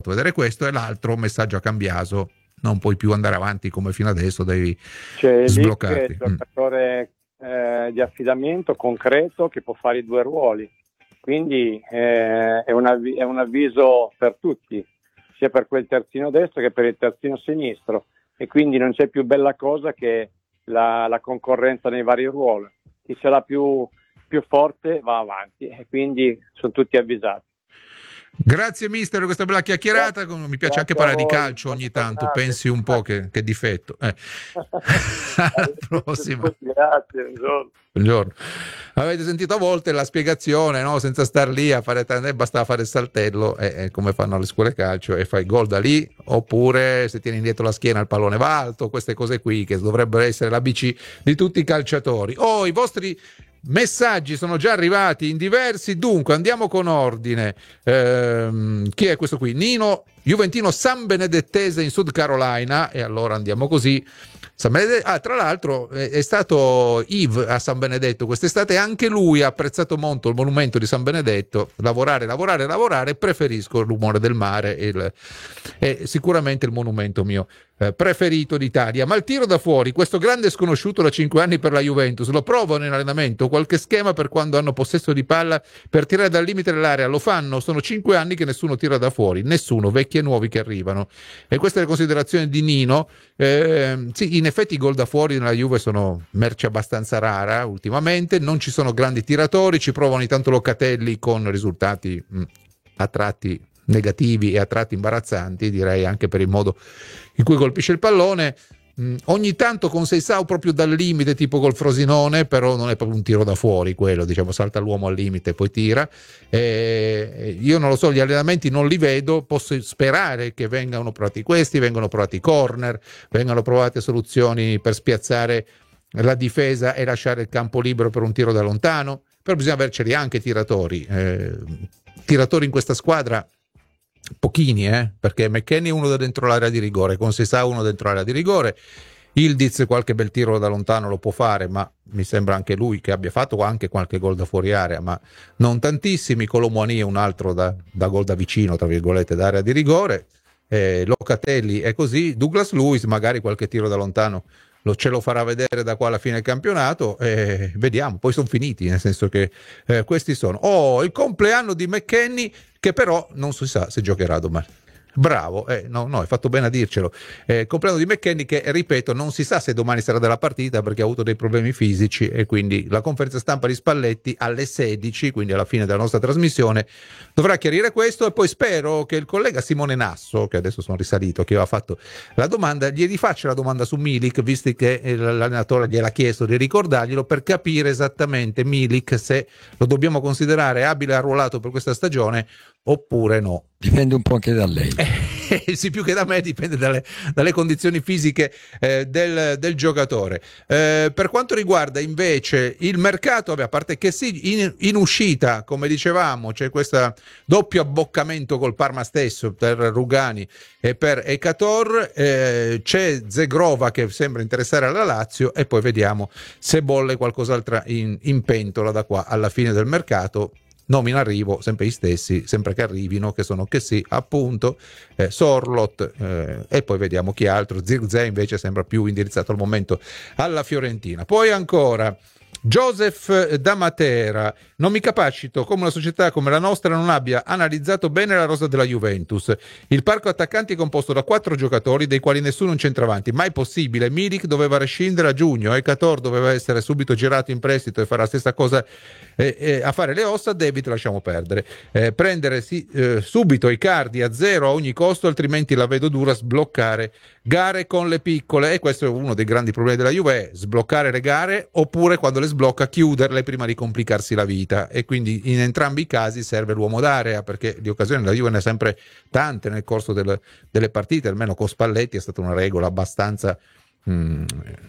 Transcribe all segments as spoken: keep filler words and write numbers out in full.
fatto vedere questo. E l'altro messaggio a Cambiaso: non puoi più andare avanti come fino adesso, devi Cioè, sbloccarti. Lick è un giocatore eh, di affidamento concreto che può fare i due ruoli, quindi eh, è, un avvi- è un avviso per tutti, sia per quel terzino destro che per il terzino sinistro, e quindi non c'è più bella cosa che la, la concorrenza nei vari ruoli. Chi ce l'ha più, più forte va avanti, e quindi sono tutti avvisati. Grazie mister per questa bella chiacchierata. Mi piace anche parlare di calcio ogni tanto, pensi un po' che, che difetto. Eh. Alla prossima. Grazie, buongiorno. Buongiorno. Avete sentito a volte la spiegazione, no? Senza star lì a fare, bastava fare il saltello, eh, eh, come fanno alle scuole calcio, e fai gol da lì, oppure se tieni indietro la schiena il pallone va alto, queste cose qui che dovrebbero essere l'A B C di tutti i calciatori. Oh, i vostri messaggi sono già arrivati in diversi, dunque andiamo con ordine. Ehm, chi è questo qui? Nino, juventino San Benedettese in Sud Carolina, e allora andiamo così. San Benedetto, ah, tra l'altro è, è stato Yves a San Benedetto quest'estate, e anche lui ha apprezzato molto il monumento di San Benedetto. Lavorare, lavorare, lavorare, preferisco il rumore del mare, il, è sicuramente il monumento mio eh, preferito d'Italia. Ma il tiro da fuori, questo grande sconosciuto da cinque anni per la Juventus, lo provano in allenamento? Qualche schema per quando hanno possesso di palla per tirare dal limite dell'area? Lo fanno? Sono cinque anni che nessuno tira da fuori, nessuno, vecchi e nuovi che arrivano. E queste le considerazioni di Nino. Eh, sì, in effetti i gol da fuori nella Juve sono merce abbastanza rara ultimamente, non ci sono grandi tiratori, ci provano ogni tanto Locatelli con risultati mh, a tratti negativi e a tratti imbarazzanti, direi, anche per il modo in cui colpisce il pallone. Mm, ogni tanto con Seisao proprio dal limite, tipo col Frosinone, però non è proprio un tiro da fuori quello, diciamo, salta l'uomo al limite e poi tira. Eh, io non lo so, gli allenamenti non li vedo, posso sperare che vengano provati questi, vengano provati corner, vengano provate soluzioni per spiazzare la difesa e lasciare il campo libero per un tiro da lontano, però bisogna averceli anche tiratori. Eh, tiratori in questa squadra pochini, eh? Perché McKennie è uno da dentro l'area di rigore, con Seisao uno dentro l'area di rigore, Ildiz qualche bel tiro da lontano lo può fare, ma mi sembra anche lui che abbia fatto anche qualche gol da fuori area, ma non tantissimi. Colomboani è un altro da, da gol da vicino, tra virgolette, d'area di rigore. eh, Locatelli è così, Douglas Luiz magari qualche tiro da lontano lo, ce lo farà vedere da qua alla fine del campionato, e vediamo, poi sono finiti, nel senso che eh, questi sono. Oh, il compleanno di McKennie, che però non si sa se giocherà domani. Bravo, eh, no, no, hai fatto bene a dircelo. Eh, compleanno di McKennie che, ripeto, non si sa se domani sarà della partita perché ha avuto dei problemi fisici, e quindi la conferenza stampa di Spalletti alle sedici, quindi alla fine della nostra trasmissione, dovrà chiarire questo. E poi spero che il collega Simone Nasso, che adesso sono risalito, che aveva fatto la domanda, gli rifaccia la domanda su Milik, visto che l'allenatore gliel'ha chiesto di ricordarglielo, per capire esattamente Milik se lo dobbiamo considerare abile e arruolato per questa stagione oppure no. Dipende un po' anche da lei. Eh, sì, più che da me dipende dalle, dalle condizioni fisiche eh, del, del giocatore. Eh, per quanto riguarda invece il mercato, vabbè, a parte che sì, in, in uscita, come dicevamo, c'è questo doppio abboccamento col Parma stesso per Rugani e per Ekator, eh, c'è Zegrova che sembra interessare alla Lazio, e poi vediamo se bolle qualcos'altro in, in pentola da qua alla fine del mercato. Nomi in arrivo, sempre gli stessi, sempre che arrivino, che sono che sì, appunto, eh, Sorlot, eh, e poi vediamo chi altro. Zirkzee invece sembra più indirizzato al momento alla Fiorentina. Poi ancora Joseph da Matera: non mi capacito come una società come la nostra non abbia analizzato bene la rosa della Juventus. Il parco attaccanti è composto da quattro giocatori, dei quali nessuno un centravanti. Mai possibile. Milik doveva rescindere a giugno, Ekator doveva essere subito girato in prestito e fare la stessa cosa eh, eh, a fare le ossa. David lasciamo perdere. Eh, prendere sì, eh, subito Icardi a zero a ogni costo, altrimenti la vedo dura sbloccare gare con le piccole. E questo è uno dei grandi problemi della Juve: sbloccare le gare, oppure quando le sblocca chiuderle prima di complicarsi la vita. E quindi in entrambi i casi serve l'uomo d'area, perché di occasioni la Juve ne ha sempre tante nel corso del, delle partite. Almeno con Spalletti è stata una regola abbastanza mh,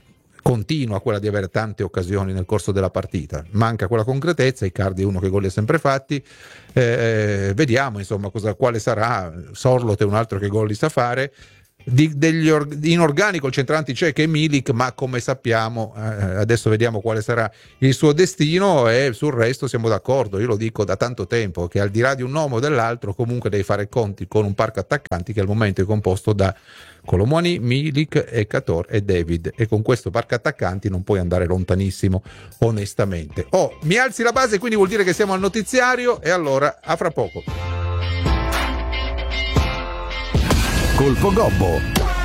continua quella di avere tante occasioni nel corso della partita. Manca quella concretezza. Icardi è uno che gol li ha sempre fatti. Eh, vediamo insomma cosa, quale sarà. Sorlot è un altro che gol li sa fare. di, degli or, in organico il centravanti c'è che è Milik, ma come sappiamo eh, adesso vediamo quale sarà il suo destino, e sul resto siamo d'accordo. Io lo dico da tanto tempo che al di là di un nome o dell'altro comunque devi fare conti con un parco attaccanti che al momento è composto da Colomwani, Milik, Ekator e David, e con questo parco attaccanti non puoi andare lontanissimo onestamente. Oh, mi alzi la base, quindi vuol dire che siamo al notiziario, e allora a fra poco. Colpo Gobbo.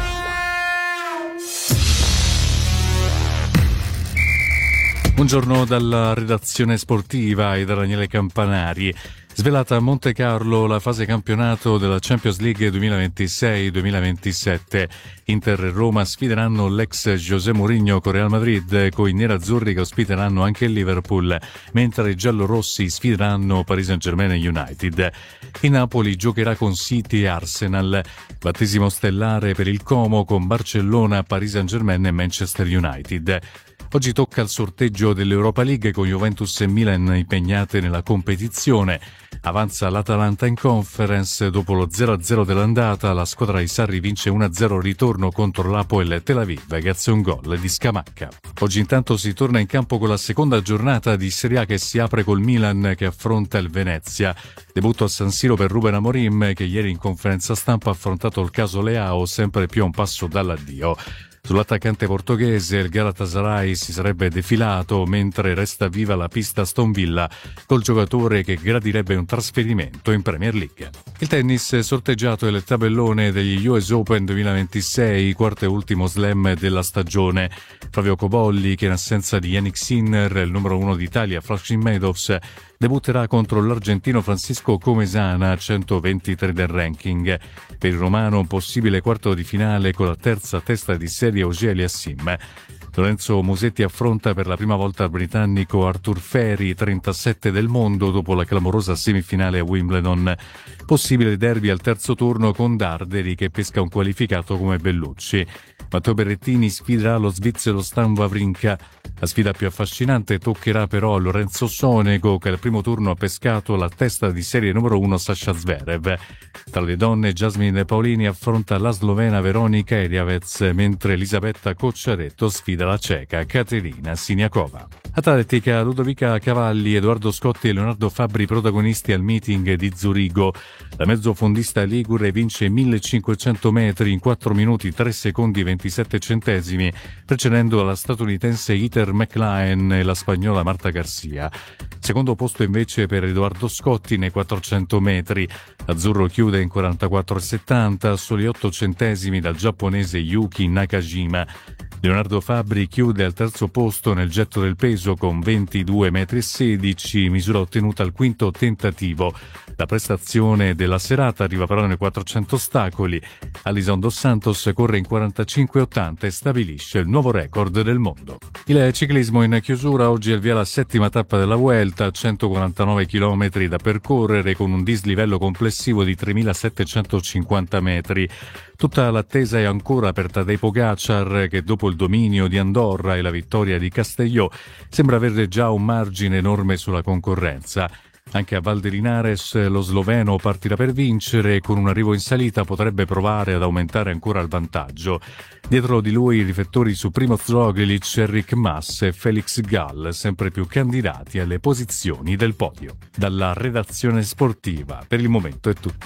Buongiorno dalla redazione sportiva e da Daniele Campanari. Svelata a Monte Carlo la fase campionato della Champions League duemilaventisei duemilaventisette. Inter e Roma sfideranno l'ex José Mourinho con Real Madrid, con i nerazzurri che ospiteranno anche il Liverpool, mentre i giallorossi sfideranno Paris Saint-Germain e United. Il Napoli giocherà con City e Arsenal. Battesimo stellare per il Como con Barcellona, Paris Saint-Germain e Manchester United. Oggi tocca il sorteggio dell'Europa League con Juventus e Milan impegnate nella competizione. Avanza l'Atalanta in Conference, dopo lo zero a zero dell'andata la squadra di Sarri vince uno a zero al ritorno contro l'Hapoel Tel Aviv grazie a un gol di Scamacca. Oggi intanto si torna in campo con la seconda giornata di Serie A che si apre col Milan che affronta il Venezia. Debutto a San Siro per Ruben Amorim che ieri in conferenza stampa ha affrontato il caso Leao sempre più a un passo dall'addio. Sull'attaccante portoghese il Galatasaray si sarebbe defilato mentre resta viva la pista Aston Villa col giocatore che gradirebbe un trasferimento in Premier League. Il tennis sorteggiato è il tabellone degli U S Open duemilaventisei, quarto e ultimo slam della stagione. Flavio Cobolli, che in assenza di Yannick Sinner, il numero uno d'Italia Flushing Meadows, debutterà contro l'argentino Francisco Comesana, centoventitré del ranking. Per il romano un possibile quarto di finale con la terza testa di serie Auger-Aliassime. Lorenzo Musetti affronta per la prima volta il britannico Arthur Ferry, trentasette del mondo, dopo la clamorosa semifinale a Wimbledon. Possibile derby al terzo turno con Darderi che pesca un qualificato come Bellucci. Matteo Berrettini sfiderà lo svizzero Stan Wawrinka. La sfida più affascinante toccherà però a Lorenzo Sonego, che al primo turno ha pescato la testa di serie numero uno Sasha Zverev. Tra le donne Jasmine Paolini affronta la slovena Veronika Eriavez, mentre Elisabetta Cocciaretto sfida la ceca Katerina Siniakova. Atletica, Ludovica Cavalli, Edoardo Scotti e Leonardo Fabbri protagonisti al meeting di Zurigo. La mezzofondista ligure vince millecinquecento metri in quattro minuti tre secondi ventisette centesimi, precedendo la statunitense Heather McLean e la spagnola Marta Garcia. Secondo posto invece per Edoardo Scotti nei quattrocento metri. L'azzurro chiude in quarantaquattro virgola settanta, soli otto centesimi dal giapponese Yuki Nakajima. Leonardo Fabbri chiude al terzo posto nel getto del peso con ventidue virgola sedici metri, misura ottenuta al quinto tentativo. La prestazione della serata arriva però nei quattrocento ostacoli. Alison Dos Santos corre in quarantacinque virgola ottanta e stabilisce il nuovo record del mondo. Il ciclismo in chiusura, oggi è il via la settima tappa della Vuelta, centoquarantanove chilometri da percorrere con un dislivello complessivo di tremilasettecentocinquanta metri. Tutta l'attesa è ancora per Tadej Pogacar che dopo il dominio di Andorra e la vittoria di Castelló sembra avere già un margine enorme sulla concorrenza. Anche a Val de Linares lo sloveno partirà per vincere e con un arrivo in salita potrebbe provare ad aumentare ancora il vantaggio. Dietro di lui i riflettori su Primoz Roglic, Enric Mas e Felix Gall, sempre più candidati alle posizioni del podio. Dalla redazione sportiva per il momento è tutto.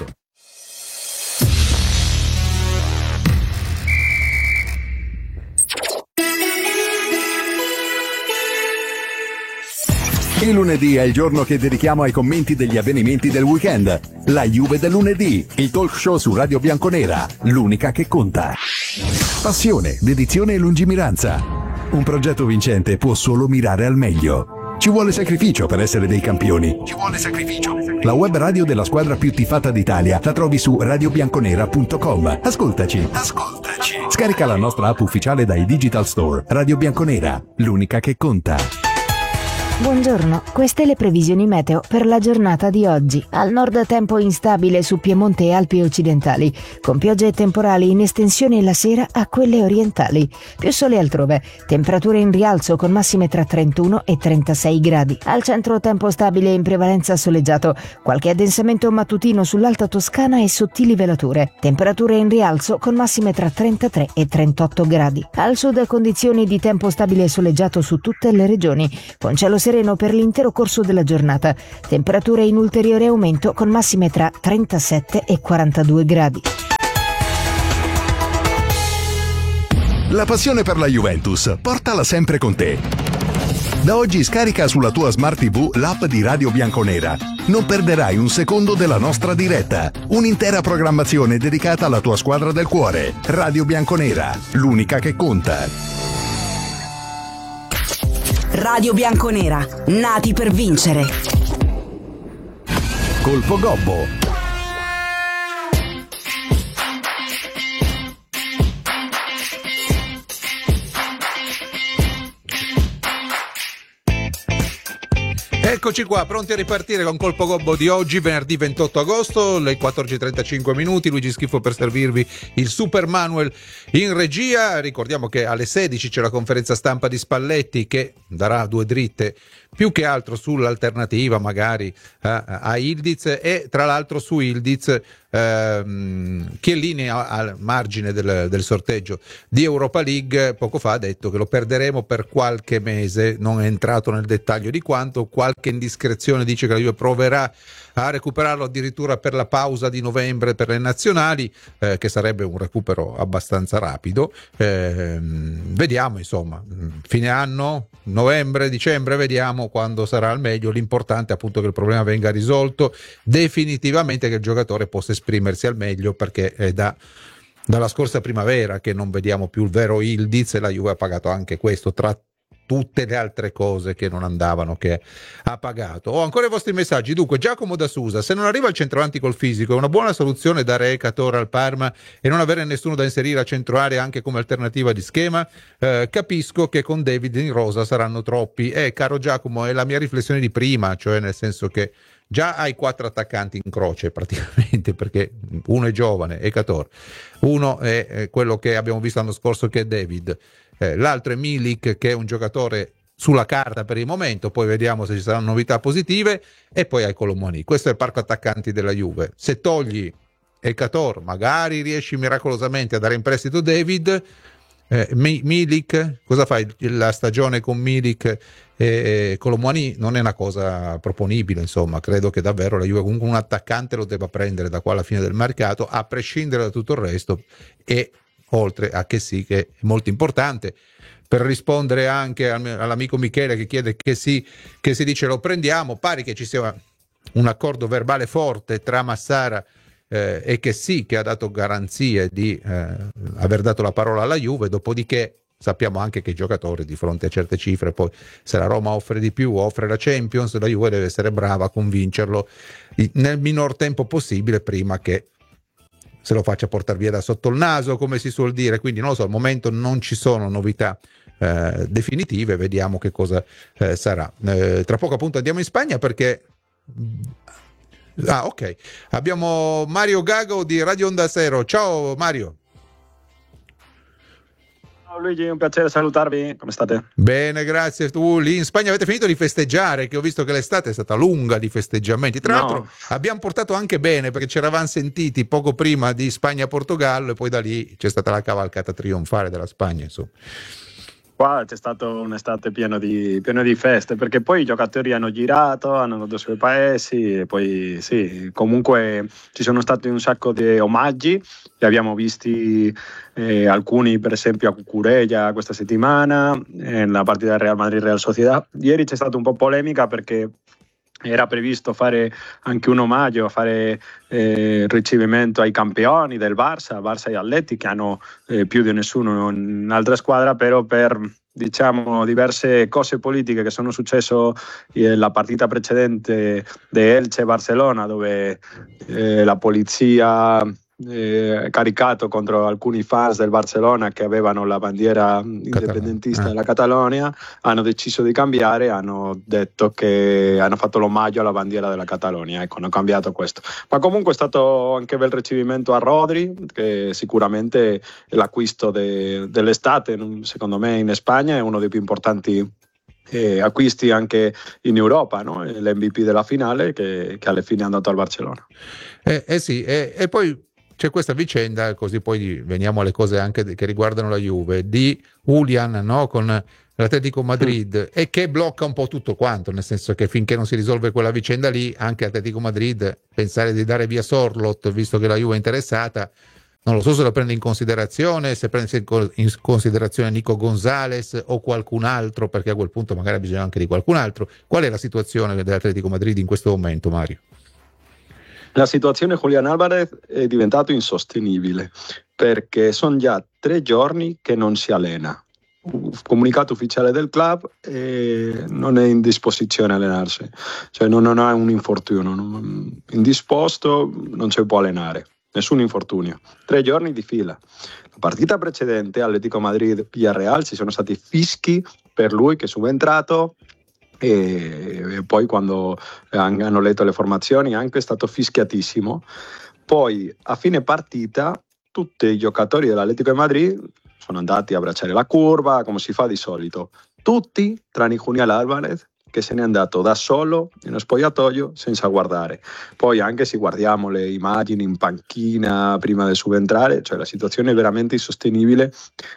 Il lunedì è il giorno che dedichiamo ai commenti degli avvenimenti del weekend. La Juve del lunedì, il talk show su Radio Bianconera, l'unica che conta. Passione, dedizione e lungimiranza. Un progetto vincente può solo mirare al meglio. Ci vuole sacrificio per essere dei campioni. Ci vuole sacrificio. La web radio della squadra più tifata d'Italia la trovi su radio bianconera punto com. Ascoltaci. Ascoltaci. Scarica la nostra app ufficiale dai Digital Store. Radio Bianconera, l'unica che conta. Buongiorno, queste le previsioni meteo per la giornata di oggi. Al nord tempo instabile su Piemonte e Alpi occidentali, con piogge e temporali in estensione la sera a quelle orientali. Più sole altrove, temperature in rialzo con massime tra trentuno e trentasei gradi. Al centro tempo stabile in prevalenza soleggiato, qualche addensamento mattutino sull'Alta Toscana e sottili velature. Temperature in rialzo con massime tra trentatré e trentotto gradi. Al sud condizioni di tempo stabile e soleggiato su tutte le regioni, con cielo sereno per l'intero corso della giornata. Temperature in ulteriore aumento con massime tra trentasette e quarantadue gradi. La passione per la Juventus, portala sempre con te. Da oggi scarica sulla tua Smart tivù l'app di Radio Bianconera. Non perderai un secondo della nostra diretta. Un'intera programmazione dedicata alla tua squadra del cuore. Radio Bianconera, l'unica che conta. Radio Bianconera, nati per vincere. Colpo Gobbo. Eccoci qua, pronti a ripartire con Colpo Gobbo di oggi, venerdì ventotto agosto, alle quattordici e trentacinque minuti. Luigi Schifo per servirvi il Super Manuel in regia. Ricordiamo che alle sedici c'è la conferenza stampa di Spalletti che darà due dritte più che altro sull'alternativa magari a, a Ildiz, e tra l'altro su Ildiz ehm, Chiellini al margine del, del sorteggio di Europa League poco fa ha detto che lo perderemo per qualche mese, non è entrato nel dettaglio di quanto. Qualche indiscrezione dice che la Juve proverà a recuperarlo addirittura per la pausa di novembre per le nazionali, eh, che sarebbe un recupero abbastanza rapido. Eh, vediamo, insomma, fine anno, novembre, dicembre, vediamo quando sarà al meglio. L'importante è appunto che il problema venga risolto definitivamente, che il giocatore possa esprimersi al meglio, perché è da dalla scorsa primavera che non vediamo più il vero Ildiz, e la Juve ha pagato anche questo tra tutte le altre cose che non andavano, che ha pagato. Ho ancora i vostri messaggi. Dunque, Giacomo da Susa: se non arriva il centravanti col fisico, è una buona soluzione dare Ekator al Parma e non avere nessuno da inserire a centro area anche come alternativa di schema? Eh, capisco che con David in rosa saranno troppi. Eh, caro Giacomo, è la mia riflessione di prima, cioè nel senso che già hai quattro attaccanti in croce praticamente, perché uno è giovane, Ekator, uno è, è quello che abbiamo visto l'anno scorso che è David, eh, l'altro è Milik, che è un giocatore sulla carta per il momento, poi vediamo se ci saranno novità positive, e poi hai Colomoni. Questo è il parco attaccanti della Juve. Se togli Ekator, magari riesci miracolosamente a dare in prestito David. Eh, Milik, cosa fai? La stagione con Milik e Colomoni non è una cosa proponibile, insomma. Credo che davvero la Juve comunque un attaccante lo debba prendere da qua alla fine del mercato, a prescindere da tutto il resto, e oltre a che sì, che è molto importante. Per rispondere anche all'amico Michele che chiede che sì, che si dice lo prendiamo, pare che ci sia un accordo verbale forte tra Massara Eh, e che sì, che ha dato garanzie di eh, aver dato la parola alla Juve. Dopodiché sappiamo anche che i giocatori, di fronte a certe cifre, poi se la Roma offre di più, offre la Champions, la Juve deve essere brava a convincerlo nel minor tempo possibile, prima che se lo faccia portare via da sotto il naso, come si suol dire. Quindi non lo so, al momento non ci sono novità eh, definitive, vediamo che cosa eh, sarà. Eh, tra poco appunto andiamo in Spagna, perché Ah, ok. Abbiamo Mario Gago di Radio Onda Zero. Ciao Mario. Ciao Luigi, un piacere salutarvi. Come state? Bene, grazie. Tu lì in Spagna avete finito di festeggiare, che ho visto che l'estate è stata lunga di festeggiamenti. Tra no. l'altro abbiamo portato anche bene, perché ci eravamo sentiti poco prima di Spagna-Portogallo, e poi da lì c'è stata la cavalcata trionfale della Spagna, insomma. Qua c'è stato un'estate pieno di, pieno di feste, perché poi i giocatori hanno girato, hanno andato sui paesi, e poi sì, comunque ci sono stati un sacco di omaggi, li abbiamo visti eh, alcuni per esempio a Cucurella questa settimana, nella partita del Real Madrid-Real Sociedad. Ieri c'è stata un po' polemica perché era previsto fare anche un omaggio, fare eh, ricevimento ai campioni del Barça, Barça e Atleti, che hanno eh, più di nessuno in altra squadra, però per diciamo diverse cose politiche che sono successe nella partita precedente di Elche-Barcellona, dove eh, la polizia eh, caricato contro alcuni fans del Barcellona che avevano la bandiera indipendentista eh. della Catalogna, hanno deciso di cambiare, hanno detto che hanno fatto l'omaggio alla bandiera della Catalogna, ecco, hanno cambiato questo. Ma comunque è stato anche bel ricevimento a Rodri, che sicuramente è l'acquisto de, dell'estate, secondo me in Spagna è uno dei più importanti eh, acquisti anche in Europa, no? L'M V P della finale che, che alla fine è andato al Barcellona. Eh, eh sì, eh, e poi c'è questa vicenda, così poi veniamo alle cose anche che riguardano la Juve, di Julian, no? Con l'Atletico Madrid, mm. e che blocca un po' tutto quanto, nel senso che finché non si risolve quella vicenda lì, anche Atletico Madrid pensare di dare via Sorloth, visto che la Juve è interessata, non lo so se lo prende in considerazione, se prende in considerazione Nico Gonzalez o qualcun altro, perché a quel punto magari bisogna anche di qualcun altro. Qual è la situazione dell'Atletico Madrid in questo momento, Mario? La situazione Julian Alvarez è diventato insostenibile perché sono già tre giorni che non si allena. Comunicato ufficiale del club e non è in disposizione a allenarsi, cioè non, non ha un infortunio, non, indisposto, non si può allenare, nessun infortunio, tre giorni di fila. La partita precedente Atletico Madrid-Villarreal ci sono stati fischi per lui che è subentrato. E poi quando hanno letto le formazioni anche è stato fischiatissimo. Poi a fine partita tutti i giocatori dell'Atletico di Madrid sono andati a abbracciare la curva come si fa di solito, tutti tranne Julian Alvarez che se n'è andato da solo in uno spogliatoio senza guardare. Poi anche se guardiamo le immagini in panchina prima di subentrare, cioè la situazione è veramente insostenibile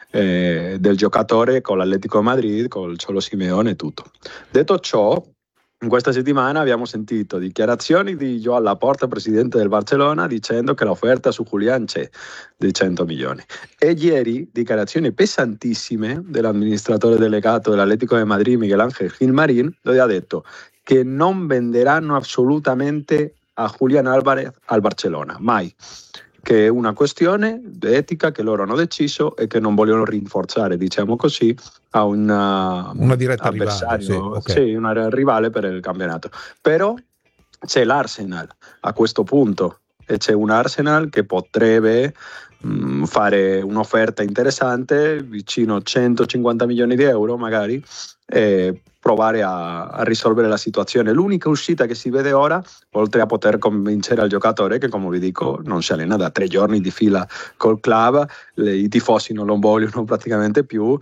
eh, del giocatore con l'Atletico Madrid, col Cholo Simeone e tutto. Detto ciò, in questa settimana abbiamo sentito dichiarazioni di Joan Laporta, presidente del Barcellona, dicendo che l'offerta su Julian c'è di cento milioni. E ieri dichiarazioni pesantissime dell'amministratore delegato dell'Atletico de Madrid, Miguel Ángel Gilmarín, dove ha detto che non venderanno assolutamente a Julian Alvarez al Barcellona, mai. Che è una questione etica che loro hanno deciso e che non vogliono rinforzare, diciamo così, a una, una diretta avversario, rivale, sì, okay. Sì, una rivale per il campionato. Però c'è l'Arsenal a questo punto e c'è un Arsenal che potrebbe mh, fare un'offerta interessante, vicino a centocinquanta milioni di euro magari, e provare a, a risolvere la situazione. L'unica uscita che si vede ora, oltre a poter convincere al giocatore che, come vi dico, non si allena da tre giorni di fila col club, le, i tifosi non lo vogliono praticamente più,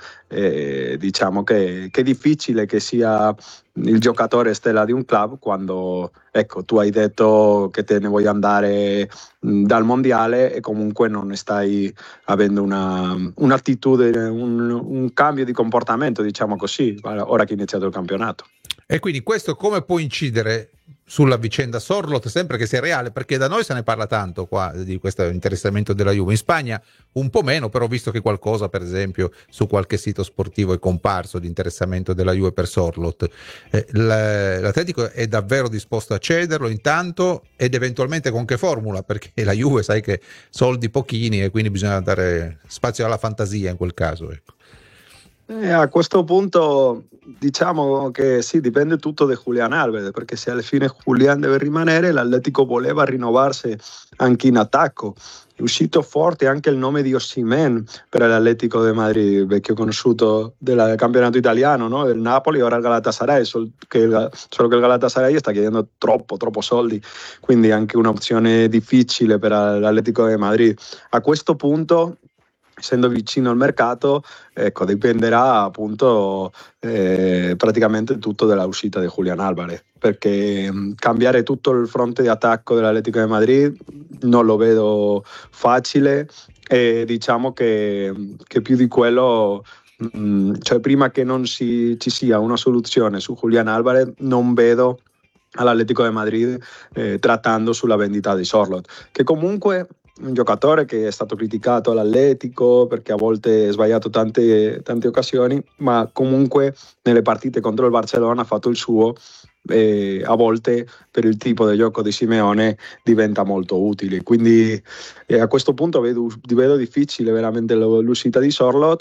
e diciamo che, che è difficile che sia il giocatore stella di un club quando, ecco, tu hai detto che te ne vuoi andare mh, dal mondiale e comunque non ne stai avendo una, un'attitudine, un, un cambio di comportamento, diciamo così, ora che è iniziato il campionato. E quindi questo come può incidere sulla vicenda Sorloth, sempre che sia reale, perché da noi se ne parla tanto qua di questo interessamento della Juve, in Spagna un po' meno, però visto che qualcosa per esempio su qualche sito sportivo è comparso di interessamento della Juve per Sorloth, eh, l'Atletico è davvero disposto a cederlo intanto ed eventualmente con che formula, perché la Juve sai che soldi pochini e quindi bisogna dare spazio alla fantasia in quel caso, ecco. Eh, a questo punto diciamo che sì, dipende tutto da Julian Alvarez, perché se alla fine Julian deve rimanere, l'Atletico voleva rinnovarsi anche in attacco. È uscito forte anche il nome di Osimhen per l'Atletico de Madrid, vecchio conosciuto del campionato italiano, no? Del Napoli, ora il Galatasaray, solo che il, solo che il Galatasaray sta chiedendo troppo, troppo soldi, quindi anche un'opzione difficile per l'Atletico de Madrid. A questo punto, essendo vicino al mercato, ecco, dipenderà appunto eh, praticamente tutto dalla uscita di Julian Alvarez, perché mh, cambiare tutto il fronte di attacco dell'Atletico de Madrid non lo vedo facile e diciamo che, che più di quello, mh, cioè prima che non si, ci sia una soluzione su Julian Alvarez, non vedo all'Atletico de Madrid eh, trattando sulla vendita di Sorloth, che comunque un giocatore che è stato criticato all'Atletico perché a volte ha sbagliato tante, tante occasioni, ma comunque nelle partite contro il Barcellona ha fatto il suo e a volte per il tipo di gioco di Simeone diventa molto utile, quindi eh, a questo punto vedo, vedo difficile veramente l'uscita di Sorloth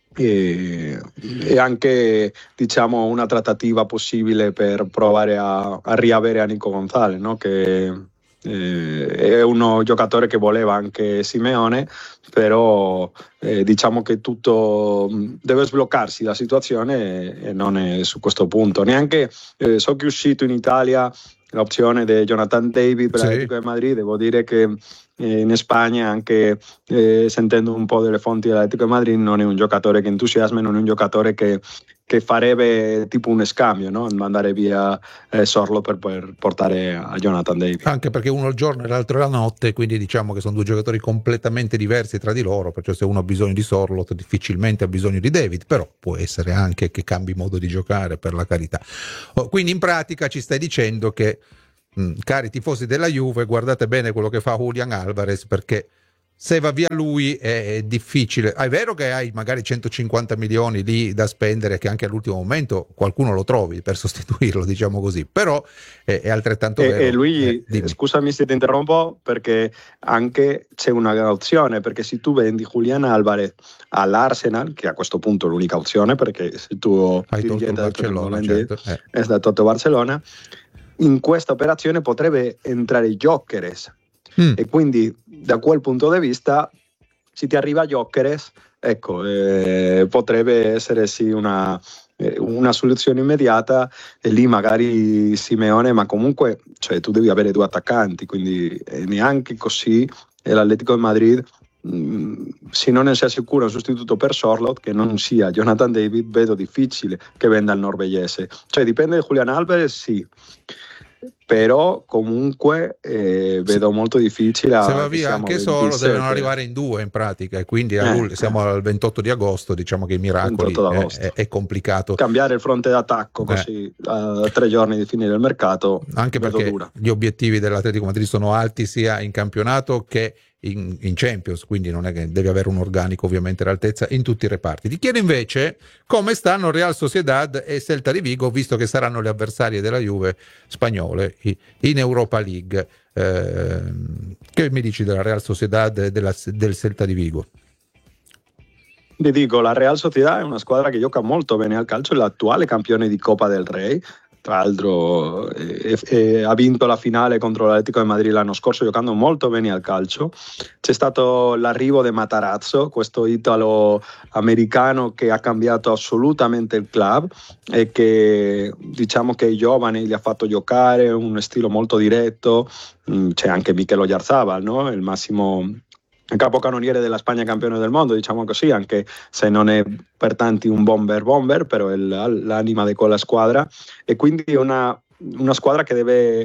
e, e anche diciamo una trattativa possibile per provare a, a riavere a Nico Gonzalez, no? Che eh, è uno giocatore che voleva anche Simeone, però eh, diciamo che tutto deve sbloccarsi la situazione e, e non è su questo punto. Neanche eh, so che è uscito in Italia l'opzione di Jonathan David per sì. l'Atlético de Madrid. Devo dire che eh, in Spagna, anche eh, sentendo un po' delle fonti dell'Atlético de Madrid, non è un giocatore che entusiasma, non è un giocatore che, che farebbe tipo un scambio, no? Mandare via eh, Sorlo per, per portare a Jonathan David. Anche perché uno il giorno e l'altro la notte, quindi diciamo che sono due giocatori completamente diversi tra di loro, perciò se uno ha bisogno di Sorloth difficilmente ha bisogno di David, però può essere anche che cambi modo di giocare, per la carità. Oh, quindi in pratica ci stai dicendo che, mh, cari tifosi della Juve, guardate bene quello che fa Julián Álvarez, perché se va via lui è, è difficile. Ah, è vero che hai magari centocinquanta milioni lì da spendere, che anche all'ultimo momento qualcuno lo trovi per sostituirlo, diciamo così, però è, è altrettanto e, vero. E lui, eh, scusami se ti interrompo, perché anche c'è una opzione, perché se tu vendi Julián Álvarez all'Arsenal, che a questo punto è l'unica opzione, perché il tuo hai tolto il dirigente Barcellona, certo, eh. è stato a Barcellona, in questa operazione potrebbe entrare Gyökeres. Mm. E quindi da quel punto di vista, se ti arriva Gyökeres, ecco, eh, potrebbe essere sì una, eh, una soluzione immediata, e lì magari Simeone, ma comunque cioè, tu devi avere due attaccanti, quindi eh, neanche così e l'Atlético de Madrid, mh, se non ne si assicura un sostituto per Sorloth che non sia Jonathan David, vedo difficile che venda il norvegese. Cioè dipende di Julián Álvarez, sì, però comunque eh, vedo molto difficile. Se va via anche solo devono arrivare in due in pratica, e quindi eh, siamo al ventotto di agosto, diciamo che i miracoli è, è, è complicato cambiare il fronte d'attacco così eh. a tre giorni di finire il mercato, anche perché dura. Gli obiettivi dell'Atletico Madrid sono alti sia in campionato che in, in Champions, quindi non è che devi avere un organico ovviamente all'altezza in tutti i reparti. Ti chiedo invece come stanno Real Sociedad e Celta di Vigo, visto che saranno le avversarie della Juve spagnole in Europa League. Eh, che mi dici della Real Sociedad e della, del Celta di Vigo? Vi dico, la Real Sociedad è una squadra che gioca molto bene al calcio, è l'attuale campione di Coppa del Rey. Tra l'altro eh, eh, ha vinto la finale contro l'Atlético de Madrid l'anno scorso giocando molto bene al calcio. C'è stato l'arrivo di Matarazzo, questo italo-americano che ha cambiato assolutamente il club e che diciamo che ai giovani li ha fatto giocare, un stile molto diretto. C'è anche Mikel Oyarzabal, no? Il massimo capocannoniere della Spagna campione del mondo, diciamo così, anche se non è per tanti un bomber bomber, però è l'anima di quella squadra, e quindi è una, una squadra che deve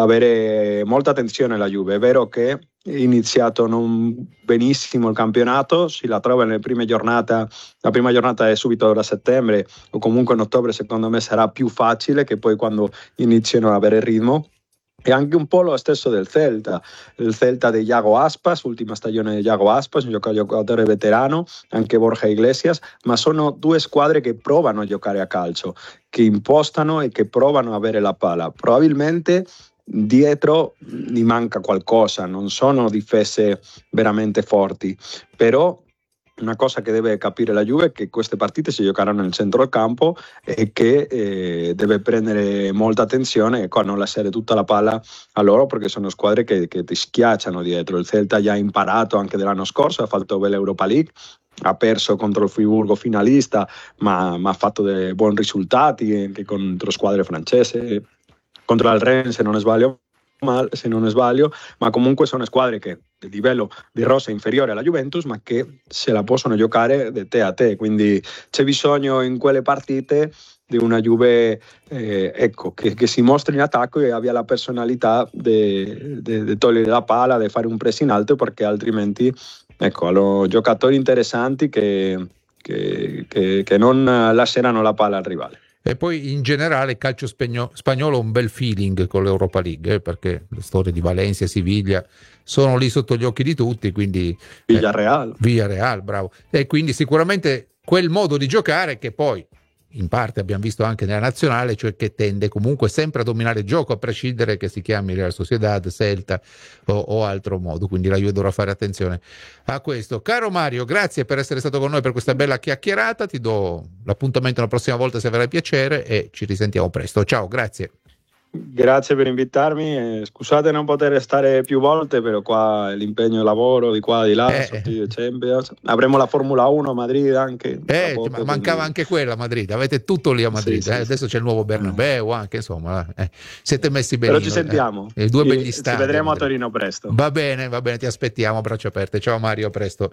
avere molta attenzione la Juve. È vero che è iniziato non benissimo il campionato, si la trova nelle prime giornate, la prima giornata è subito da settembre, o comunque in ottobre secondo me sarà più facile, che poi quando iniziano ad avere ritmo. E anche un po' lo stesso del Celta, il Celta di Iago Aspas, ultima stagione di Iago Aspas, un giocatore veterano, anche Borja Iglesias, ma sono due squadre che provano a giocare a calcio, che impostano e che provano a avere la palla. Probabilmente dietro gli manca qualcosa, non sono difese veramente forti, però una cosa che deve capire la Juve è che queste partite si giocheranno nel centro del campo e che eh, deve prendere molta attenzione e non lasciare tutta la palla a loro, perché sono squadre che, che ti schiacciano dietro. Il Celta già ha imparato anche dell'anno scorso, ha fatto bene l'Europa League, ha perso contro il Friburgo finalista, ma, ma ha fatto dei buoni risultati anche contro squadre francesi, contro il Rennes se non sbaglio. Mal, se non sbaglio, ma comunque sono squadre che il livello di rosa è inferiore alla Juventus, ma che se la possono giocare di te a te, quindi c'è bisogno in quelle partite di una Juve eh, ecco, che, che si mostri in attacco e abbia la personalità di togliere la palla, di fare un press in alto, perché altrimenti ecco, hanno giocatori interessanti che, che, che, che non lasceranno la palla al rivale. E poi in generale il calcio spagno- spagnolo ha un bel feeling con l'Europa League, eh, perché le storie di Valencia e Siviglia sono lì sotto gli occhi di tutti, quindi Villarreal, eh, Villarreal, bravo. E quindi sicuramente quel modo di giocare che poi in parte abbiamo visto anche nella nazionale, cioè che tende comunque sempre a dominare il gioco, a prescindere che si chiami Real Sociedad, Celta o, o altro modo, quindi la Juve dovrà fare attenzione a questo. Caro Mario, grazie per essere stato con noi per questa bella chiacchierata, ti do l'appuntamento la prossima volta se avrai piacere e ci risentiamo presto. Ciao, grazie. Grazie per invitarmi. Eh, scusate non poter stare più volte, però qua l'impegno e lavoro di qua di là, Eh. sotto Champions. Avremo la Formula uno a Madrid anche. tra Eh, poco, ma mancava quindi- anche quella a Madrid, avete tutto lì a Madrid, Sì, eh, sì, adesso sì. c'è il nuovo Bernabeu anche, insomma, eh, siete messi Però benino. ci sentiamo. eh, i due Ci- begli ci stadi. vedremo a Madrid. Torino presto. Va bene, va bene, ti aspettiamo a braccia aperte. Ciao Mario, a presto.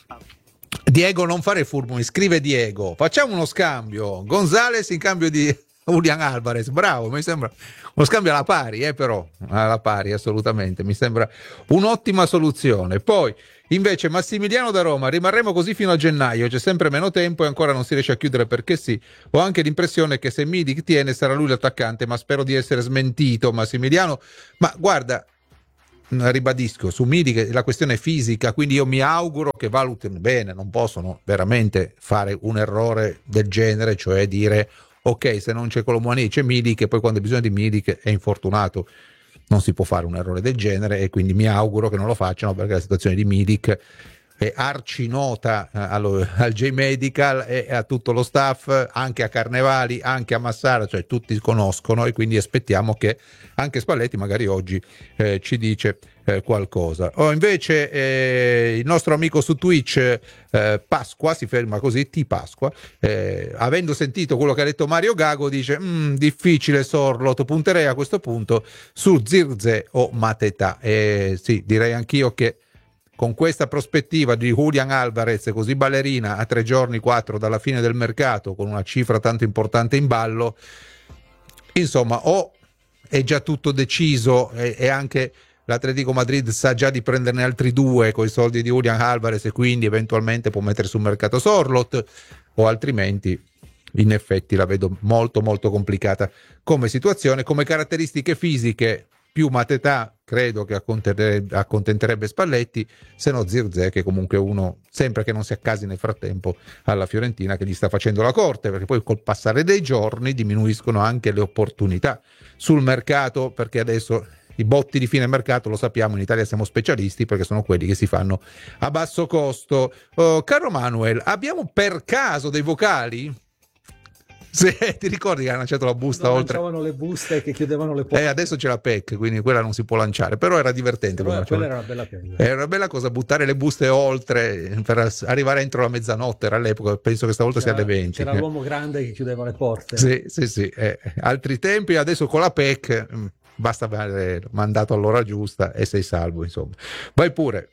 Diego, non fare furbo, mi scrive Diego. Facciamo uno scambio. Gonzales in cambio di Julian Alvarez. Bravo, mi sembra uno scambio alla pari, eh, però. Alla pari, assolutamente. Mi sembra un'ottima soluzione. Poi, invece, Massimiliano da Roma. Rimarremo così fino a gennaio. C'è sempre meno tempo e ancora non si riesce a chiudere perché sì. Ho anche l'impressione che se Milik tiene sarà lui l'attaccante, ma spero di essere smentito, Massimiliano. Ma guarda, ribadisco, su Milik la questione è fisica, quindi io mi auguro che valutino bene, non possono veramente fare un errore del genere, cioè dire ok, se non c'è Colomouani c'è Milik e poi quando hai bisogno di Milik è infortunato. Non si può fare un errore del genere e quindi mi auguro che non lo facciano, perché la situazione di Milik è arci nota eh, allo, al J-Medical e a tutto lo staff, anche a Carnevali, anche a Massara, cioè tutti conoscono, e quindi aspettiamo che anche Spalletti magari oggi eh, ci dice eh, qualcosa. O invece eh, il nostro amico su Twitch eh, Pasqua, si ferma così, T Pasqua, eh, avendo sentito quello che ha detto Mario Gago, dice "Mm, difficile Sorlot, punterei a questo punto su Zirze o Mateta". E sì, direi anch'io che con questa prospettiva di Julian Alvarez così ballerina a tre giorni, quattro dalla fine del mercato, con una cifra tanto importante in ballo, insomma, o è già tutto deciso e, e anche l'Atletico Madrid sa già di prenderne altri due con i soldi di Julian Alvarez e quindi eventualmente può mettere sul mercato Sorlot, o altrimenti in effetti la vedo molto molto complicata come situazione. Come caratteristiche fisiche più Mateta credo che accontenterebbe, accontenterebbe Spalletti, se no Zirze, che comunque uno, sempre che non si accasi nel frattempo alla Fiorentina, che gli sta facendo la corte, perché poi col passare dei giorni diminuiscono anche le opportunità sul mercato, perché adesso i botti di fine mercato, lo sappiamo, in Italia siamo specialisti perché sono quelli che si fanno a basso costo. Oh, caro Manuel, abbiamo per caso dei vocali? Se ti ricordi che hanno lanciato la busta no, oltre, lanciavano le buste che chiudevano le porte. eh, adesso c'è la P E C, quindi quella non si può lanciare, però era divertente. Però quella quella era una bella cosa. era una bella cosa buttare le buste oltre per arrivare entro la mezzanotte, era all'epoca, penso che stavolta sia alle venti. C'era l'uomo grande che chiudeva le porte. Sì, sì, sì. Eh, altri tempi, adesso con la P E C mh, basta avere mandato all'ora giusta e sei salvo, insomma. Vai pure.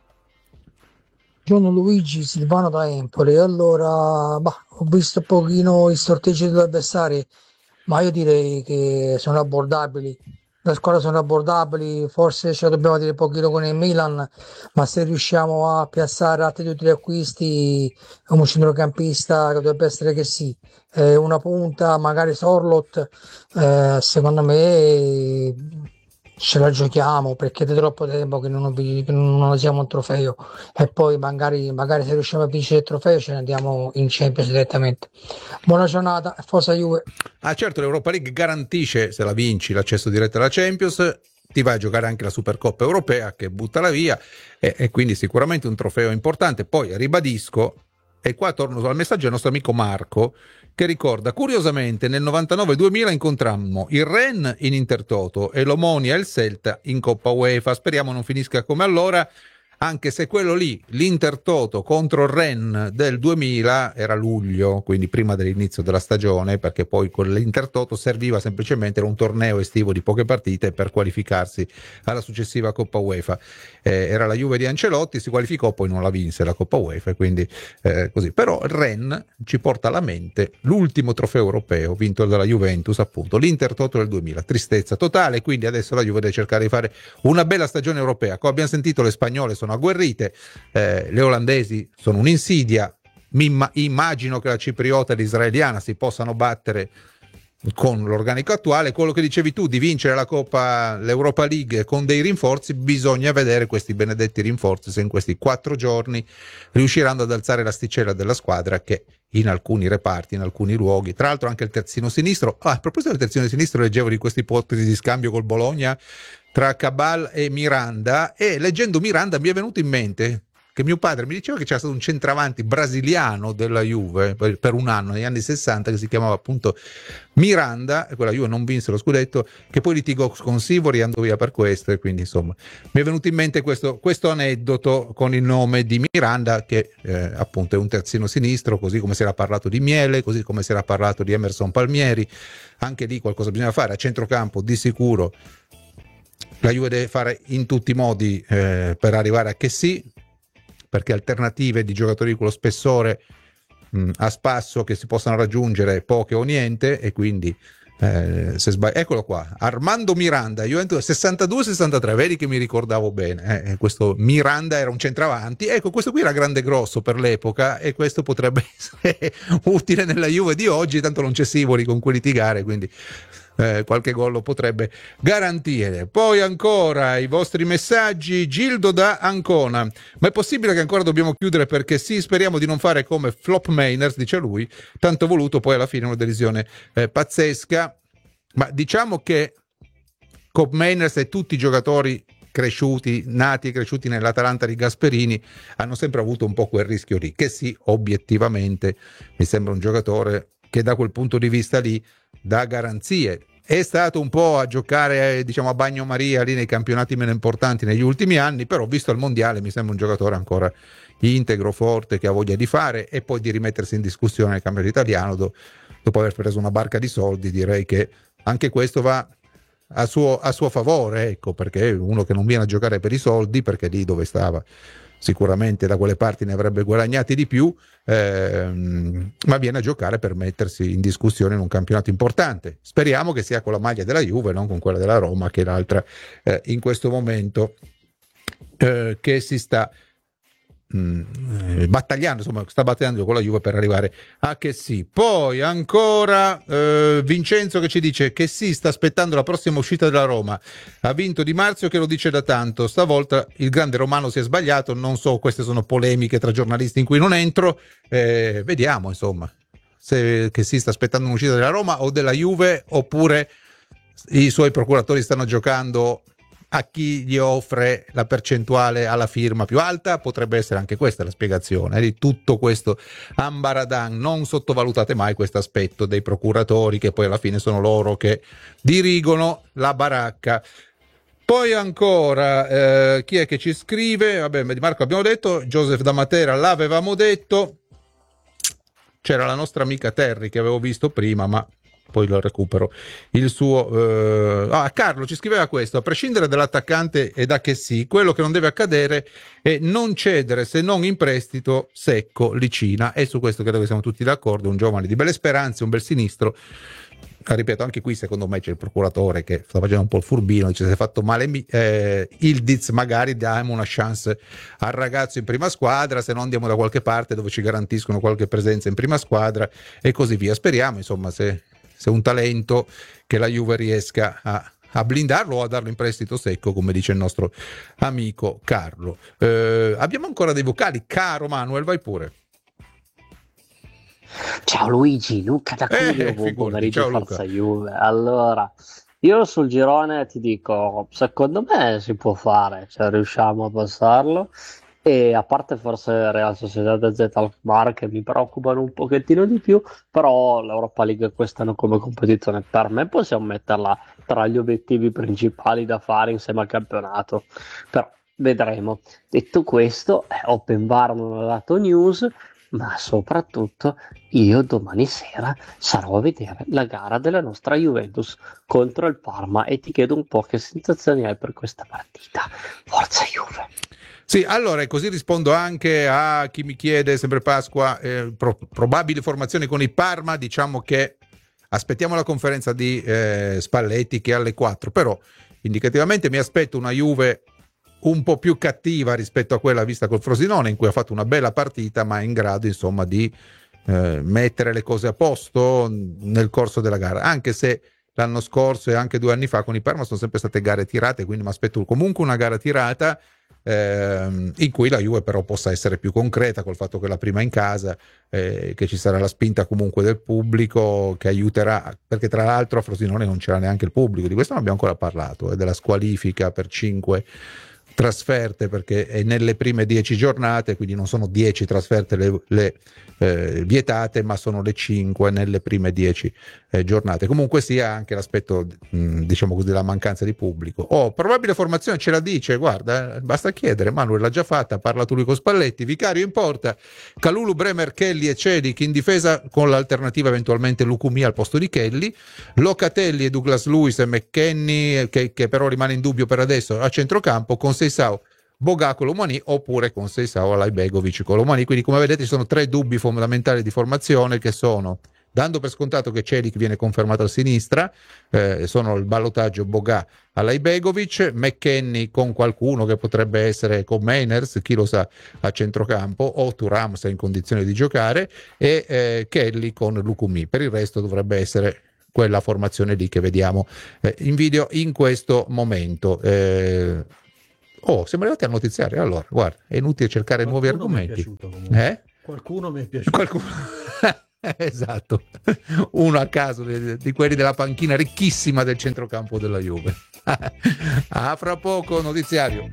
Buongiorno Luigi, Silvano da Empoli. Allora, bah, ho visto un pochino i sorteggi degli avversari, ma io direi che sono abbordabili. Le squadre sono abbordabili, forse ce lo dobbiamo dire un pochino con il Milan, ma se riusciamo a piazzare altri utili acquisti, un centrocampista che dovrebbe essere che sì, eh, una punta, magari Sorlot, eh, secondo me ce la giochiamo perché è da troppo tempo che non, che non siamo un trofeo e poi magari, magari se riusciamo a vincere il trofeo ce ne andiamo in Champions direttamente. Buona giornata, forza Juve. Ah certo, l'Europa League garantisce, se la vinci, l'accesso diretto alla Champions, ti vai a giocare anche la Supercoppa europea che buttala via e, e quindi sicuramente un trofeo importante. Poi ribadisco, e qua torno al messaggio del nostro amico Marco, che ricorda, curiosamente nel novantanove duemila incontrammo il Rennes in Intertoto e l'Omonia e il Celta in Coppa UEFA. Speriamo non finisca come allora, anche se quello lì, l'Intertoto contro il Rennes del duemila, era luglio, quindi prima dell'inizio della stagione, perché poi quell'Intertoto serviva semplicemente, era un torneo estivo di poche partite per qualificarsi alla successiva Coppa UEFA. Eh, era la Juve di Ancelotti, si qualificò, poi non la vinse la Coppa UEFA, quindi eh, così. Però il Rennes ci porta alla mente l'ultimo trofeo europeo vinto dalla Juventus, appunto, l'Intertoto del duemila. Tristezza totale, quindi adesso la Juve deve cercare di fare una bella stagione europea. Come abbiamo sentito, le spagnole sono agguerrite, eh, le olandesi sono un'insidia, mi imma- immagino che la cipriota e l'israeliana si possano battere con l'organico attuale. Quello che dicevi tu di vincere la Coppa, l'Europa League con dei rinforzi, bisogna vedere questi benedetti rinforzi se in questi quattro giorni riusciranno ad alzare l'asticella della squadra, che in alcuni reparti, in alcuni luoghi, tra l'altro anche il terzino sinistro, ah, a proposito del terzino sinistro, leggevo di queste ipotesi di scambio col Bologna tra Cabal e Miranda, e leggendo Miranda mi è venuto in mente che mio padre mi diceva che c'era stato un centravanti brasiliano della Juve per, per un anno negli anni sessanta che si chiamava appunto Miranda, e quella Juve non vinse lo scudetto, che poi litigò con Sivori e andò via per questo, e quindi insomma mi è venuto in mente questo, questo aneddoto con il nome di Miranda, che eh, appunto è un terzino sinistro, così come si era parlato di Miele, così come si era parlato di Emerson Palmieri. Anche lì qualcosa bisogna fare a centrocampo, di sicuro la Juve deve fare in tutti i modi eh, per arrivare a Chessy, perché alternative di giocatori di quello spessore mh, a spasso che si possano raggiungere poche o niente, e quindi eh, se sbagli... eccolo qua, Armando Miranda, Juventus sessantadue sessantatré, vedi che mi ricordavo bene, eh, questo Miranda era un centravanti, ecco questo qui era grande grosso per l'epoca, e questo potrebbe essere utile nella Juve di oggi, tanto non c'è Sivori con cui litigare, quindi Eh, qualche gol lo potrebbe garantire. Poi ancora i vostri messaggi. Gildo da Ancona: ma è possibile che ancora dobbiamo chiudere perché sì, speriamo di non fare come Flop Mainers, dice lui, tanto voluto, poi alla fine una delusione eh, pazzesca. Ma diciamo che Cop Mainers e tutti i giocatori cresciuti, nati e cresciuti nell'Atalanta di Gasperini hanno sempre avuto un po' quel rischio lì, che sì, obiettivamente mi sembra un giocatore che da quel punto di vista lì dà garanzie. È stato un po' a giocare, diciamo, a bagnomaria lì nei campionati meno importanti negli ultimi anni, però visto il mondiale mi sembra un giocatore ancora integro, forte, che ha voglia di fare e poi di rimettersi in discussione nel campionato italiano do, dopo aver preso una barca di soldi. Direi che anche questo va a suo, a suo favore, ecco, perché è uno che non viene a giocare per i soldi, perché lì dove stava sicuramente da quelle parti ne avrebbe guadagnati di più, ehm, ma viene a giocare per mettersi in discussione in un campionato importante. Speriamo che sia con la maglia della Juve, non con quella della Roma, che è l'altra eh, in questo momento eh, che si sta mh, battagliando, insomma sta battagliando con la Juve per arrivare a che sì. Poi ancora eh, Vincenzo che ci dice che sì, sta aspettando la prossima uscita della Roma, ha vinto Di Marzio che lo dice da tanto, stavolta il grande romano si è sbagliato. Non so, queste sono polemiche tra giornalisti in cui non entro, eh, vediamo insomma se che si sta aspettando un'uscita della Roma o della Juve, oppure i suoi procuratori stanno giocando a chi gli offre la percentuale alla firma più alta. Potrebbe essere anche questa la spiegazione di tutto questo ambaradan. Non sottovalutate mai questo aspetto dei procuratori, che poi alla fine sono loro che dirigono la baracca. Poi ancora eh, chi è che ci scrive? Vabbè, Di Marco abbiamo detto, Joseph da Matera l'avevamo detto, c'era la nostra amica Terry che avevo visto prima, ma poi lo recupero il suo eh... ah, Carlo ci scriveva questo: a prescindere dall'attaccante e da che sì, quello che non deve accadere è non cedere se non in prestito secco Licina, e su questo credo che siamo tutti d'accordo. Un giovane di belle speranze, un bel sinistro. Ripeto, anche qui secondo me c'è il procuratore che sta facendo un po' il furbino, dice: se è fatto male eh, Ildiz, magari diamo una chance al ragazzo in prima squadra, se no andiamo da qualche parte dove ci garantiscono qualche presenza in prima squadra e così via. Speriamo insomma se se un talento che la Juve riesca a, a blindarlo o a darlo in prestito secco, come dice il nostro amico Carlo. Eh, abbiamo ancora dei vocali, caro Manuel, vai pure. Ciao Luigi, Luca da Cuneo, eh, buon pomeriggio, ciao, Forza Luca. Juve. Allora, io sul girone ti dico, secondo me si può fare, cioè riusciamo a passarlo. E a parte forse Real Sociedad e Z Alkmaar che mi preoccupano un pochettino di più, però l'Europa League quest'anno come competizione per me possiamo metterla tra gli obiettivi principali da fare insieme al campionato, però vedremo. Detto questo, eh, Open Bar non ha dato news, ma soprattutto io domani sera sarò a vedere la gara della nostra Juventus contro il Parma e ti chiedo un po' che sensazioni hai per questa partita. Forza Juve! Sì, allora, e così rispondo anche a chi mi chiede, sempre Pasqua, eh, pro- probabili formazioni con il Parma. Diciamo che aspettiamo la conferenza di eh, Spalletti che è alle quattro, però indicativamente mi aspetto una Juve un po' più cattiva rispetto a quella vista col Frosinone, in cui ha fatto una bella partita, ma è in grado insomma di eh, mettere le cose a posto nel corso della gara, anche se l'anno scorso e anche due anni fa con il Parma sono sempre state gare tirate, quindi mi aspetto comunque una gara tirata ehm, in cui la Juve però possa essere più concreta, col fatto che la prima in casa, eh, che ci sarà la spinta comunque del pubblico che aiuterà, perché tra l'altro a Frosinone non c'era neanche il pubblico, di questo non abbiamo ancora parlato, eh, della squalifica per cinque trasferte, perché è nelle prime dieci giornate, quindi non sono dieci trasferte le, le eh, vietate, ma sono le cinque nelle prime dieci eh, giornate. Comunque sia, anche l'aspetto mh, diciamo così della mancanza di pubblico. Oh, probabile formazione ce la dice, guarda, eh, basta chiedere, Manuel l'ha già fatta, parla tu lui con Spalletti. Vicario in porta, Kalulu, Bremer, Kelly e Celik in difesa, con l'alternativa eventualmente Lucumí al posto di Kelly, Locatelli e Douglas Luiz e McKennie, che, che però rimane in dubbio per adesso, a centrocampo, con Seisao, Bogà, Colomani, oppure con Seisao, Alajbegovic, Colomani. Quindi, come vedete, ci sono tre dubbi fondamentali di formazione, che sono, dando per scontato che Celik viene confermato a sinistra, eh, sono il ballottaggio Bogà, Alajbegovic, McKennie con qualcuno che potrebbe essere con Meiners, chi lo sa, a centrocampo, o Thuram se è in condizione di giocare, e eh, Kelly con Lucumí. Per il resto dovrebbe essere quella formazione lì che vediamo eh, in video in questo momento. Eh, oh, siamo arrivati al notiziario. Allora, guarda, è inutile cercare Qualcuno nuovi argomenti. Mi è piaciuto, eh? Qualcuno mi è piaciuto. Qualcuno... esatto, uno a caso di, di quelli della panchina ricchissima del centrocampo della Juve. A fra poco, notiziario.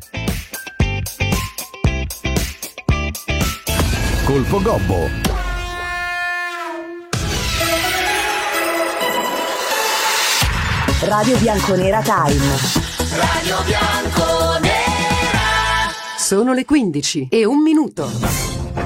Colpo Gobbo. Radio Bianconera Time. Radio Bianconera. Sono le quindici e un minuto.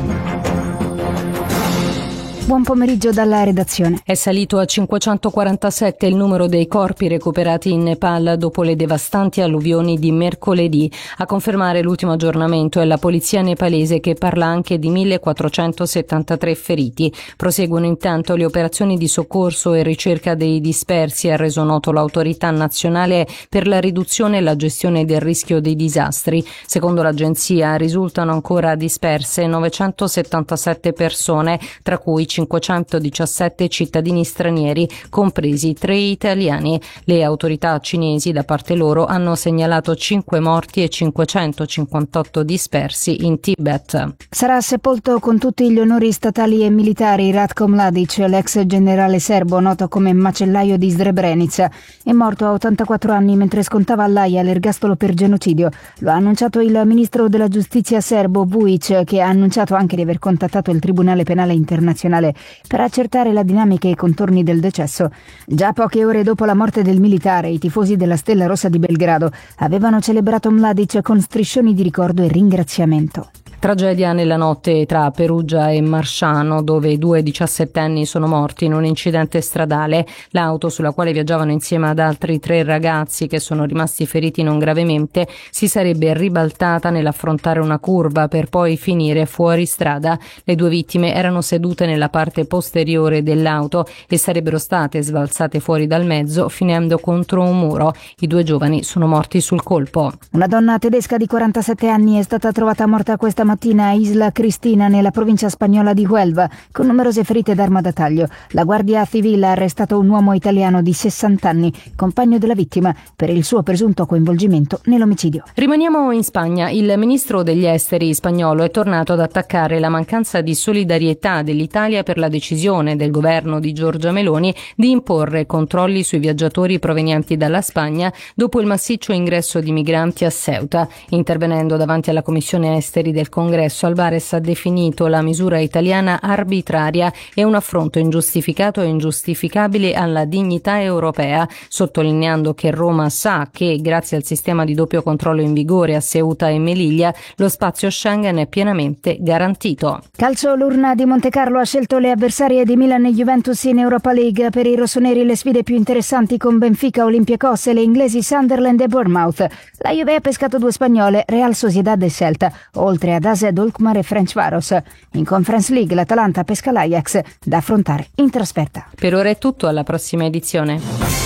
Buon pomeriggio dalla redazione. È salito a cinquecentoquarantasette il numero dei corpi recuperati in Nepal dopo le devastanti alluvioni di mercoledì. A confermare l'ultimo aggiornamento è la polizia nepalese, che parla anche di millequattrocentosettantatré feriti. Proseguono intanto le operazioni di soccorso e ricerca dei dispersi, ha reso noto l'autorità nazionale per la riduzione e la gestione del rischio dei disastri. Secondo l'agenzia risultano ancora disperse novecentosettantasette persone, tra cui cinquecentodiciassette cittadini stranieri, compresi tre italiani. Le autorità cinesi, da parte loro, hanno segnalato cinque morti e cinquecentocinquantotto dispersi in Tibet. Sarà sepolto con tutti gli onori statali e militari Ratko Mladic, l'ex generale serbo noto come macellaio di Srebrenica. È morto a ottantaquattro anni mentre scontava all'Aia l'ergastolo per genocidio. Lo ha annunciato il ministro della giustizia serbo Vujic, che ha annunciato anche di aver contattato il Tribunale Penale Internazionale per accertare la dinamica e i contorni del decesso. Già poche ore dopo la morte del militare, i tifosi della Stella Rossa di Belgrado avevano celebrato Mladic con striscioni di ricordo e ringraziamento. Tragedia nella notte tra Perugia e Marsciano, dove due diciassettenni sono morti in un incidente stradale. L'auto, sulla quale viaggiavano insieme ad altri tre ragazzi che sono rimasti feriti non gravemente, si sarebbe ribaltata nell'affrontare una curva per poi finire fuori strada. Le due vittime erano sedute nella parte posteriore dell'auto e sarebbero state sbalzate fuori dal mezzo, finendo contro un muro. I due giovani sono morti sul colpo. Una donna tedesca di quarantasette anni è stata trovata morta questa mattina a Isla Cristina, nella provincia spagnola di Huelva, con numerose ferite d'arma da taglio. La Guardia Civile ha arrestato un uomo italiano di sessanta anni, compagno della vittima, per il suo presunto coinvolgimento nell'omicidio. Rimaniamo in Spagna. Il ministro degli esteri spagnolo è tornato ad attaccare la mancanza di solidarietà dell'Italia per la decisione del governo di Giorgia Meloni di imporre controlli sui viaggiatori provenienti dalla Spagna dopo il massiccio ingresso di migranti a Ceuta. Intervenendo davanti alla Commissione Esteri del Congresso, Alvarez ha definito la misura italiana arbitraria e un affronto ingiustificato e ingiustificabile alla dignità europea, sottolineando che Roma sa che, grazie al sistema di doppio controllo in vigore a Ceuta e Melilla, lo spazio Schengen è pienamente garantito. Calcio, l'urna di Montecarlo ha scelto le avversarie di Milan e Juventus in Europa League. Per i rossoneri le sfide più interessanti con Benfica, Olympiacos e le inglesi Sunderland e Bournemouth. La Juve ha pescato due spagnole, Real Sociedad e Celta, oltre ad A S Alkmaar e Ferencváros. In Conference League l'Atalanta pesca l'Ajax, da affrontare in trasferta. Per ora è tutto, alla prossima edizione.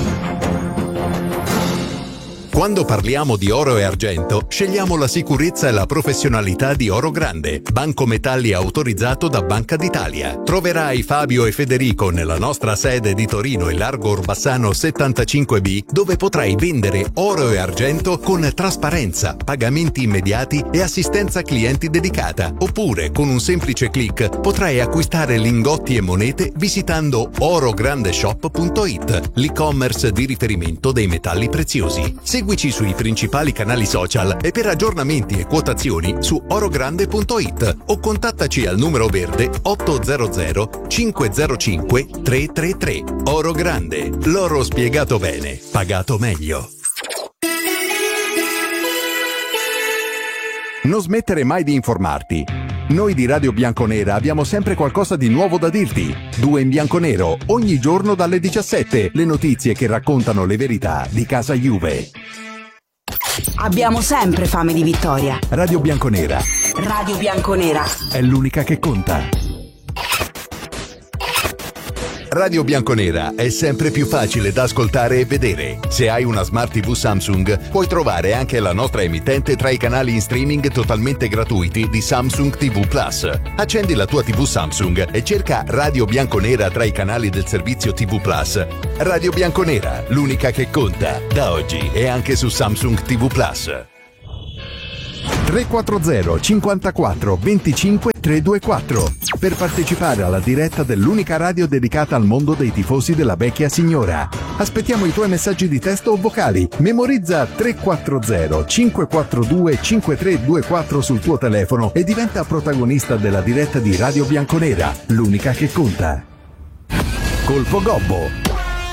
Quando parliamo di oro e argento, scegliamo la sicurezza e la professionalità di Oro Grande, banco metalli autorizzato da Banca d'Italia. Troverai Fabio e Federico nella nostra sede di Torino e Largo Orbassano settantacinque B, dove potrai vendere oro e argento con trasparenza, pagamenti immediati e assistenza clienti dedicata. Oppure, con un semplice click, potrai acquistare lingotti e monete visitando oro grande shop punto it, l'e-commerce di riferimento dei metalli preziosi. Segui Seguici sui principali canali social e per aggiornamenti e quotazioni su orogrande punto it o contattaci al numero verde ottocento cinquecentocinque trecentotrentatré. Oro Grande, l'oro spiegato bene, pagato meglio. Non smettere mai di informarti. Noi di Radio Bianconera abbiamo sempre qualcosa di nuovo da dirti. Due in bianco-nero, ogni giorno dalle diciassette, le notizie che raccontano le verità di casa Juve. Abbiamo sempre fame di vittoria. Radio Bianconera. Radio Bianconera. È l'unica che conta. Radio Bianconera è sempre più facile da ascoltare e vedere. Se hai una Smart tivù Samsung, puoi trovare anche la nostra emittente tra i canali in streaming totalmente gratuiti di Samsung ti vu Plus. Accendi la tua tivù Samsung e cerca Radio Bianconera tra i canali del servizio ti vu Plus. Radio Bianconera, l'unica che conta. Da oggi è anche su Samsung ti vu Plus. tre quattro zero cinquantaquattro venticinque trecentoventiquattro per partecipare alla diretta dell'unica radio dedicata al mondo dei tifosi della vecchia signora. Aspettiamo i tuoi messaggi di testo o vocali. Memorizza tre quattro zero cinque quattro due cinque tre due quattro sul tuo telefono e diventa protagonista della diretta di Radio Bianconera, l'unica che conta. Colpo Gobbo.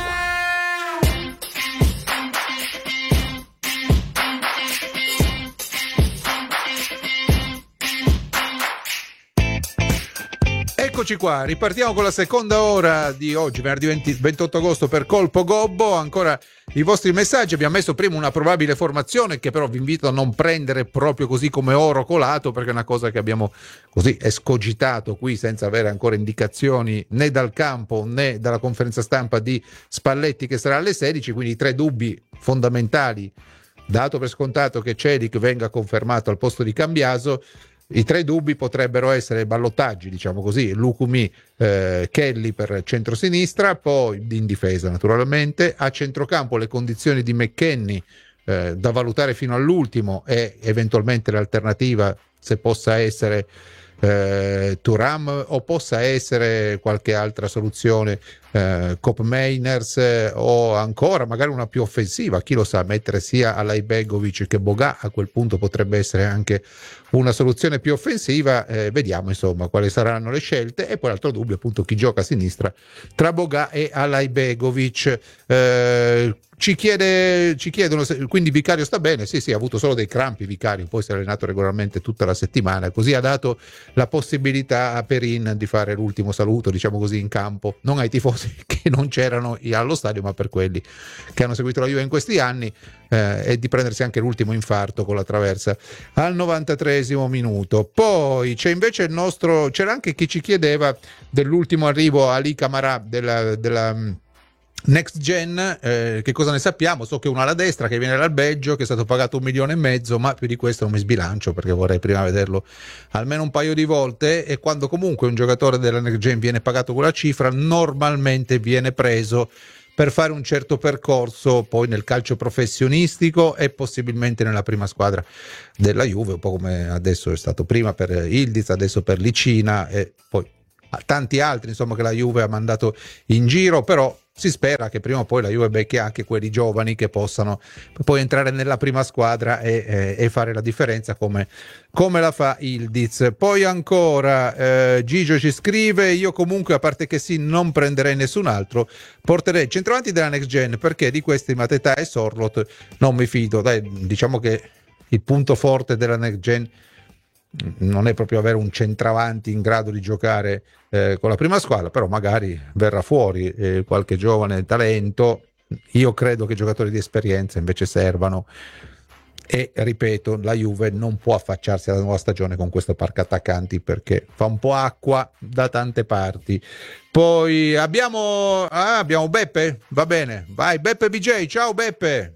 Eccoci qua, ripartiamo con la seconda ora di oggi, venerdì venti, ventotto agosto per Colpo Gobbo. Ancora i vostri messaggi, abbiamo messo prima una probabile formazione che però vi invito a non prendere proprio così come oro colato, perché è una cosa che abbiamo così escogitato qui senza avere ancora indicazioni né dal campo né dalla conferenza stampa di Spalletti che sarà alle sedici, quindi i tre dubbi fondamentali, dato per scontato che Celic venga confermato al posto di Cambiaso. I tre dubbi potrebbero essere ballottaggi, diciamo così, Lucumi, eh, Kelly per centrosinistra, poi in difesa naturalmente, a centrocampo le condizioni di McKennie eh, da valutare fino all'ultimo e eventualmente l'alternativa se possa essere eh, Thuram o possa essere qualche altra soluzione, eh, Cop Mainers eh, o ancora magari una più offensiva, chi lo sa, mettere sia Alaibegovic che Boga a quel punto potrebbe essere anche una soluzione più offensiva, eh, vediamo insomma quali saranno le scelte. E poi l'altro dubbio appunto chi gioca a sinistra tra Boga e Alaibegovic. eh, ci chiede ci chiedono se, quindi Vicario sta bene? Sì sì, ha avuto solo dei crampi Vicario, poi si è allenato regolarmente tutta la settimana, così ha dato la possibilità a Perin di fare l'ultimo saluto, diciamo così, in campo, non ai tifosi che non c'erano allo stadio ma per quelli che hanno seguito la Juve in questi anni, eh, e di prendersi anche l'ultimo infarto con la traversa al novantatreesimo minuto. Poi c'è invece il nostro, c'era anche chi ci chiedeva dell'ultimo arrivo Ali Camara della, della Next Gen, eh, che cosa ne sappiamo? So che uno alla destra che viene dal Belgio, che è stato pagato un milione e mezzo, ma più di questo non mi sbilancio perché vorrei prima vederlo almeno un paio di volte. E quando comunque un giocatore della Next Gen viene pagato quella cifra, normalmente viene preso per fare un certo percorso poi nel calcio professionistico e possibilmente nella prima squadra della Juve, un po' come adesso è stato prima per Ildiz, adesso per Licina e poi tanti altri insomma che la Juve ha mandato in giro. Però si spera che prima o poi la Juve becchi anche quelli giovani che possano poi entrare nella prima squadra e, e, e fare la differenza come, come la fa Ildiz. Poi ancora eh, Gigio ci scrive: io comunque, a parte che sì, non prenderei nessun altro, porterei il centravanti della Next Gen perché di questi Mateta e Sorlot non mi fido. Dai, diciamo che il punto forte della Next Gen non è proprio avere un centravanti in grado di giocare eh, con la prima squadra, però magari verrà fuori eh, qualche giovane talento. Io credo che giocatori di esperienza invece servano e ripeto, la Juve non può affacciarsi alla nuova stagione con questo parco attaccanti perché fa un po' acqua da tante parti. Poi abbiamo ah, abbiamo Beppe, va bene, vai Beppe B J, ciao Beppe.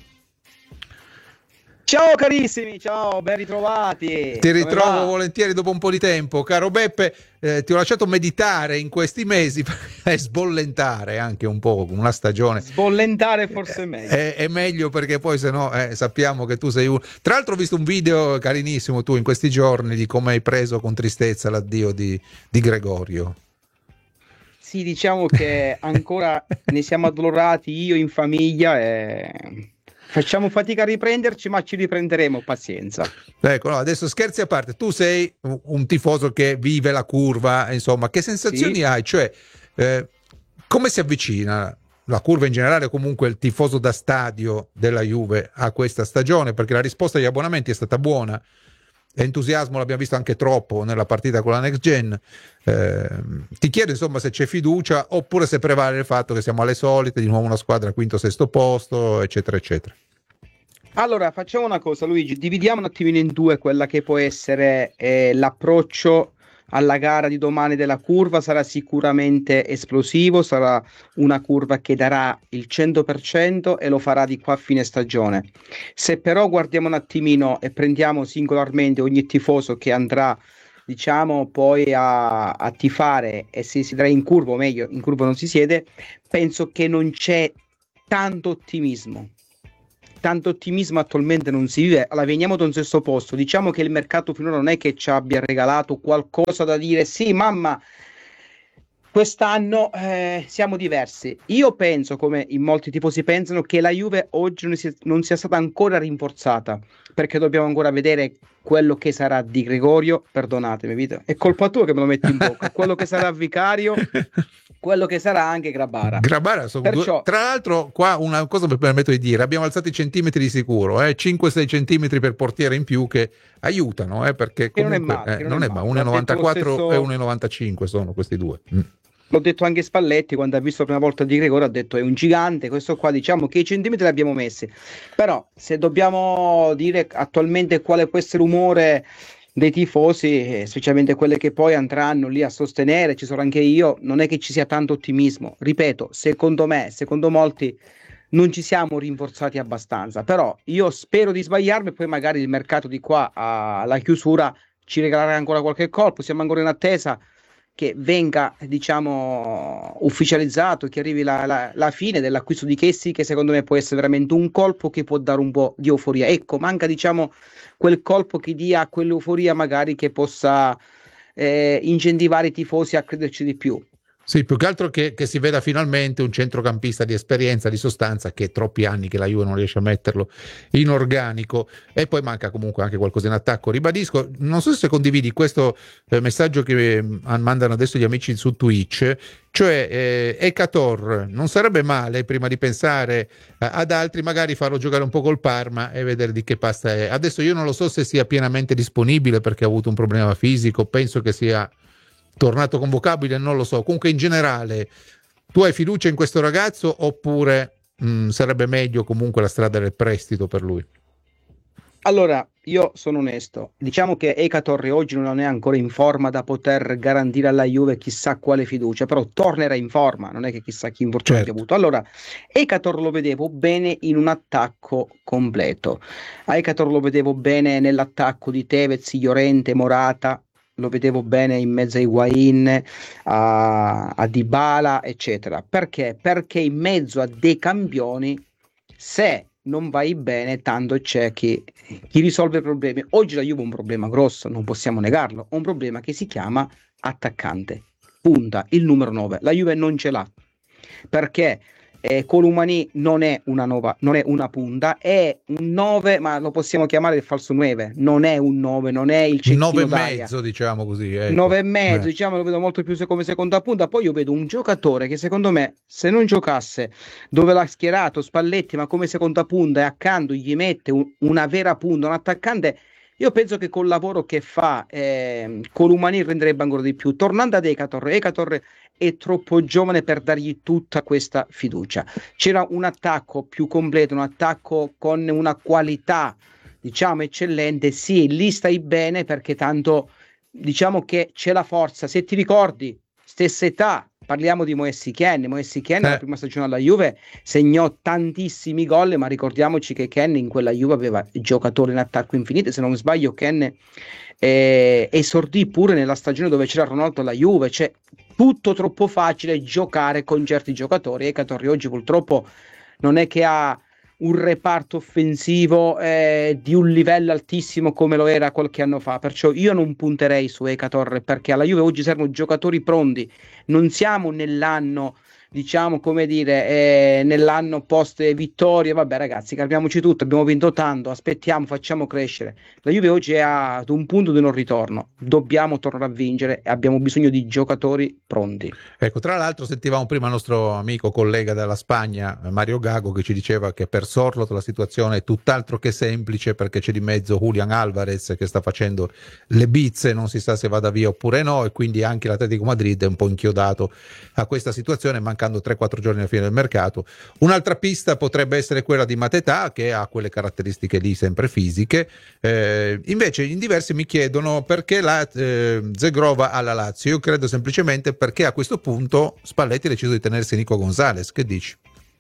Ciao carissimi, ciao, ben ritrovati. Ti ritrovo volentieri dopo un po' di tempo, caro Beppe. Eh, ti ho lasciato meditare in questi mesi e sbollentare anche un po' una stagione. Sbollentare forse è meglio. È, è meglio perché poi se no eh, sappiamo che tu sei un... Tra l'altro ho visto un video carinissimo tu in questi giorni di come hai preso con tristezza l'addio di, di Gregorio. Sì, diciamo che ancora ne siamo addolorati io in famiglia e... Facciamo fatica a riprenderci, ma ci riprenderemo, pazienza. Ecco, no, adesso scherzi a parte, tu sei un tifoso che vive la curva, insomma, che sensazioni Sì. hai? Cioè, eh, come si avvicina la curva in generale, o comunque il tifoso da stadio della Juve a questa stagione? Perché la risposta agli abbonamenti è stata buona, entusiasmo l'abbiamo visto anche troppo nella partita con la Next Gen. Eh, ti chiedo insomma se c'è fiducia oppure se prevale il fatto che siamo alle solite, di nuovo una squadra quinto sesto posto, eccetera eccetera. Allora, facciamo una cosa, Luigi, dividiamo un attimino in due quella che può essere eh, l'approccio alla gara di domani della curva. Sarà sicuramente esplosivo, sarà una curva che darà il cento per cento e lo farà di qua a fine stagione. Se però guardiamo un attimino e prendiamo singolarmente ogni tifoso che andrà, diciamo, poi a, a tifare e si siederà in curva, o meglio, in curva non si siede, penso che non c'è tanto ottimismo. Tanto ottimismo attualmente non si vive. Allora, veniamo da un sesto posto. Diciamo che il mercato finora non è che ci abbia regalato qualcosa da dire sì, mamma, quest'anno eh, siamo diversi. Io penso, come in molti tifosi pensano, che la Juve oggi non sia, non sia stata ancora rinforzata, perché dobbiamo ancora vedere quello che sarà Di Gregorio. Perdonatemi, Vito, è colpa tua che me lo metti in bocca. Quello che sarà Vicario, quello che sarà anche Grabara. Grabara sono Perciò, due... Tra l'altro, qua una cosa mi permetto di dire: abbiamo alzato i centimetri di sicuro, eh? cinque sei centimetri per portiere in più, che aiutano, eh? Perché che non è comunque male, eh, che non è male. uno virgola novantaquattro stesso... e uno virgola novantacinque sono questi due. Mm. L'ho detto anche Spalletti quando ha visto la prima volta Di Gregorio, ha detto è un gigante. Questo qua, diciamo che i centimetri li abbiamo messi, però se dobbiamo dire attualmente quale può essere l'umore dei tifosi, specialmente quelle che poi andranno lì a sostenere, ci sarò anche io, non è che ci sia tanto ottimismo. Ripeto, secondo me, secondo molti, non ci siamo rinforzati abbastanza, però io spero di sbagliarmi, poi magari il mercato di qua alla chiusura ci regalerà ancora qualche colpo. Siamo ancora in attesa che venga, diciamo, ufficializzato, che arrivi la, la, la fine dell'acquisto di Kessi, che secondo me può essere veramente un colpo che può dare un po' di euforia. Ecco, manca, diciamo, quel colpo che dia quell'euforia magari che possa eh, incentivare i tifosi a crederci di più. Sì, più che altro che, che si veda finalmente un centrocampista di esperienza, di sostanza, che è troppi anni che la Juve non riesce a metterlo in organico, e poi manca comunque anche qualcosa in attacco. Ribadisco, non so se condividi questo eh, messaggio che eh, mandano adesso gli amici su Twitch, cioè eh, Ekator non sarebbe male, prima di pensare eh, ad altri, magari farlo giocare un po' col Parma e vedere di che pasta è. Adesso io non lo so se sia pienamente disponibile perché ha avuto un problema fisico, penso che sia tornato convocabile, non lo so. Comunque in generale tu hai fiducia in questo ragazzo oppure mh, sarebbe meglio comunque la strada del prestito per lui? Allora, io sono onesto, diciamo che Ekator oggi non è ancora in forma da poter garantire alla Juve chissà quale fiducia, però tornerà in forma, non è che chissà chi infortunio certo. abbia avuto. Allora, Ekator lo vedevo bene in un attacco completo, a Ekator lo vedevo bene nell'attacco di Tevez, Llorente, Morata, lo vedevo bene in mezzo a Higuain, a, a Dybala, eccetera. Perché? Perché in mezzo a dei campioni, se non vai bene, tanto c'è chi, chi risolve i problemi. Oggi la Juve ha un problema grosso, non possiamo negarlo, un problema che si chiama attaccante, punta, il numero nove. La Juve non ce l'ha, perché eh, Columani non è una nuova, non è una punta, è un nove, ma lo possiamo chiamare il falso nove, non è un nove, non è il cecchino nove e d'aria. mezzo, diciamo così, ecco. nove e mezzo, eh. diciamo, lo vedo molto più come seconda punta. Poi io vedo un giocatore che secondo me, se non giocasse dove l'ha schierato Spalletti, ma come seconda punta, e accanto gli mette un, una vera punta, un attaccante, io penso che col lavoro che fa eh, Columani renderebbe ancora di più. Tornando ad Ekator, Ekator è troppo giovane per dargli tutta questa fiducia. C'era un attacco più completo, un attacco con una qualità, diciamo, eccellente. Sì, lì stai bene perché tanto, diciamo che c'è la forza. Se ti ricordi, stessa età, parliamo di Moessi Ken. Moessi Ken, eh. la prima stagione alla Juve, segnò tantissimi gol, ma ricordiamoci che Ken in quella Juve aveva giocatori in attacco infiniti. Se non sbaglio, Ken eh, esordì pure nella stagione dove c'era Ronaldo alla Juve. Cioè, tutto troppo facile giocare con certi giocatori. Ekator oggi purtroppo non è che ha un reparto offensivo eh, di un livello altissimo come lo era qualche anno fa, perciò io non punterei su Ekator, perché alla Juve oggi servono giocatori pronti. Non siamo nell'anno diciamo, come dire, eh, nell'anno post vittoria. Vabbè ragazzi, calmiamoci tutto, abbiamo vinto tanto, aspettiamo, facciamo crescere. La Juve oggi è ad un punto di non ritorno, dobbiamo tornare a vincere e abbiamo bisogno di giocatori pronti. Ecco, tra l'altro sentivamo prima il nostro amico collega dalla Spagna, Mario Gago, che ci diceva che per Sorloth la situazione è tutt'altro che semplice, perché c'è di mezzo Julián Álvarez che sta facendo le bizze, non si sa se vada via oppure no, e quindi anche l'Atletico Madrid è un po' inchiodato a questa situazione, mancando tre quattro giorni alla fine del mercato. Un'altra pista potrebbe essere quella di Mateta, che ha quelle caratteristiche lì sempre fisiche. Eh, invece in diversi mi chiedono perché la eh, Zegrova alla Lazio. Io credo semplicemente perché a questo punto Spalletti ha deciso di tenersi Nico Gonzalez. Che dici?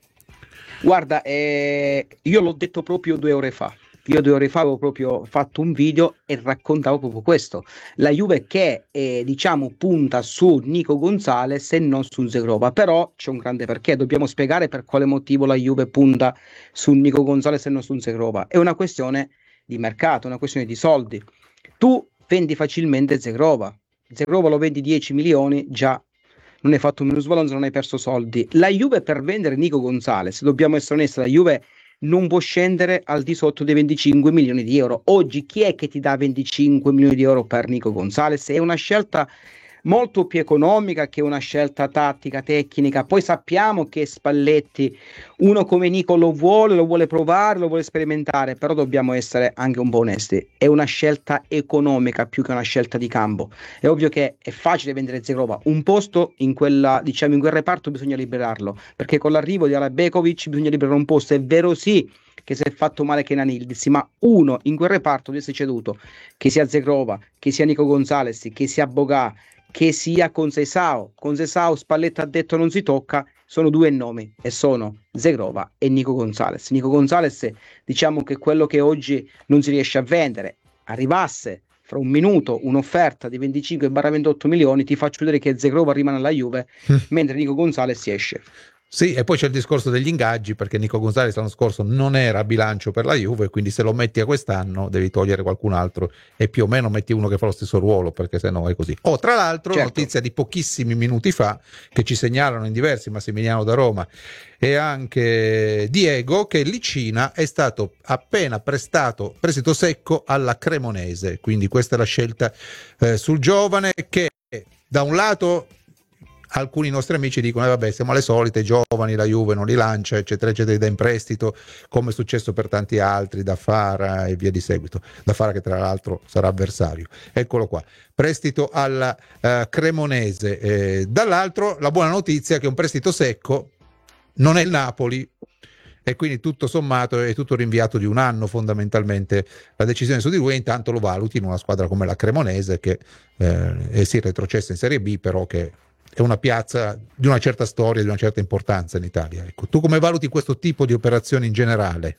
Guarda, eh, io l'ho detto proprio due ore fa. Io due ore fa avevo proprio fatto un video e raccontavo proprio questo. La Juve che eh, diciamo punta su Nico Gonzalez e non su Zegrova, però c'è un grande perché, dobbiamo spiegare per quale motivo la Juve punta su Nico Gonzalez e non su Zegrova. È una questione di mercato, una questione di soldi. Tu vendi facilmente Zegrova, Zegrova lo vendi dieci milioni, già non hai fatto un minusvalore, non hai perso soldi. La Juve per vendere Nico Gonzalez, dobbiamo essere onesti, la Juve non può scendere al di sotto dei venticinque milioni di euro. Oggi chi è che ti dà venticinque milioni di euro per Nico Gonzalez? È una scelta molto più economica che una scelta tattica, tecnica. Poi sappiamo che Spalletti, uno come Nico lo vuole, lo vuole provare, lo vuole sperimentare, però dobbiamo essere anche un po' onesti. È una scelta economica più che una scelta di campo. È ovvio che è facile vendere Zegrova, un posto in quella, diciamo, in quel reparto bisogna liberarlo, perché con l'arrivo di Alabekovic bisogna liberare un posto. È vero sì che si è fatto male Kenan Yildiz, ma uno in quel reparto deve essere ceduto, che sia Zegrova, che sia Nico Gonzalez, che sia Bogà, che sia Conceição. Conceição, Spalletti ha detto non si tocca, sono due nomi e sono Zegrova e Nico Gonzalez. Nico Gonzalez, diciamo che quello che oggi non si riesce a vendere, arrivasse fra un minuto un'offerta di venticinque ventotto milioni, ti faccio vedere che Zegrova rimane alla Juve mentre Nico Gonzalez si esce. Sì, e poi c'è il discorso degli ingaggi, perché Nico Gonzalez l'anno scorso non era a bilancio per la Juve, quindi se lo metti a quest'anno devi togliere qualcun altro e più o meno metti uno che fa lo stesso ruolo, perché se no è così. Oh, tra l'altro, certo, notizia di pochissimi minuti fa che ci segnalano in diversi, Massimiliano da Roma e anche Diego, che Licina è stato appena prestato prestito secco alla Cremonese, quindi questa è la scelta eh, sul giovane, che da un lato alcuni nostri amici dicono eh vabbè, siamo alle solite, giovani, la Juve non li lancia, eccetera eccetera, da in prestito, come è successo per tanti altri, da Fara e via di seguito. Da Fara che tra l'altro sarà avversario. Eccolo qua, prestito alla uh, Cremonese. Eh, dall'altro la buona notizia è che un prestito secco non è il Napoli, e quindi tutto sommato è tutto rinviato di un anno fondamentalmente la decisione su di lui. Intanto lo valuti in una squadra come la Cremonese, che eh, è sì retrocessa in Serie B, però che è una piazza di una certa storia, di una certa importanza in Italia. Ecco, tu come valuti questo tipo di operazioni in generale?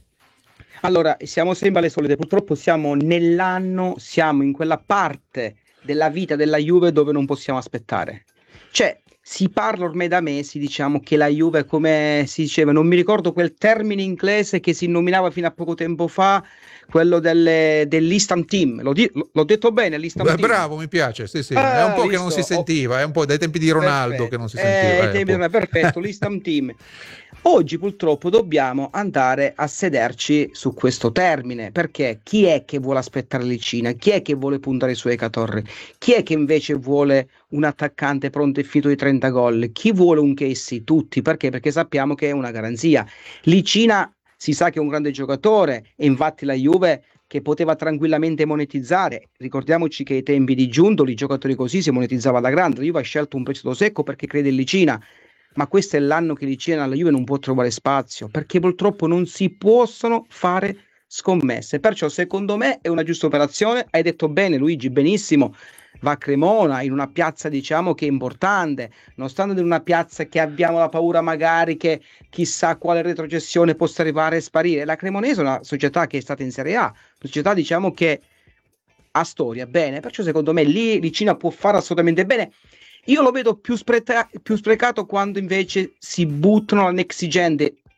Allora, siamo sempre alle solite, purtroppo siamo nell'anno, siamo in quella parte della vita della Juve dove non possiamo aspettare. Cioè, si parla ormai da mesi, diciamo, che la Juve, come si diceva, non mi ricordo quel termine inglese che si nominava fino a poco tempo fa, quello delle, dell'Instant Team. L'ho, di, l'ho detto bene, l'Instant Team? Bravo, mi piace, sì, sì. Ah, è un po' visto? che non si sentiva, è un po' dai tempi di Ronaldo, perfetto, che non si sentiva. Eh, eh, tempi di Ronaldo, perfetto, l'Instant Team. Oggi purtroppo dobbiamo andare a sederci su questo termine, perché chi è che vuole aspettare Licina? Chi è che vuole puntare su Ekatorri? Chi è che invece vuole un attaccante pronto e finito di trenta gol? Chi vuole un Kessi? Tutti, perché? Perché sappiamo che è una garanzia. Licina si sa che è un grande giocatore e infatti la Juve che poteva tranquillamente monetizzare, ricordiamoci che ai tempi di Giuntoli giocatori così si monetizzava alla grande. La Juve ha scelto un prestito secco perché crede in Licina, ma questo è l'anno che Licina alla Juve non può trovare spazio, perché purtroppo non si possono fare scommesse. Perciò secondo me è una giusta operazione. Hai detto bene Luigi, benissimo, va a Cremona, in una piazza diciamo che è importante, non stando in una piazza che abbiamo la paura magari che chissà quale retrocessione possa arrivare e sparire. La Cremonese è una società che è stata in Serie A, una società diciamo che ha storia, bene, perciò secondo me lì Licina può fare assolutamente bene. Io lo vedo più, spreta- più sprecato quando invece si buttano la next gen,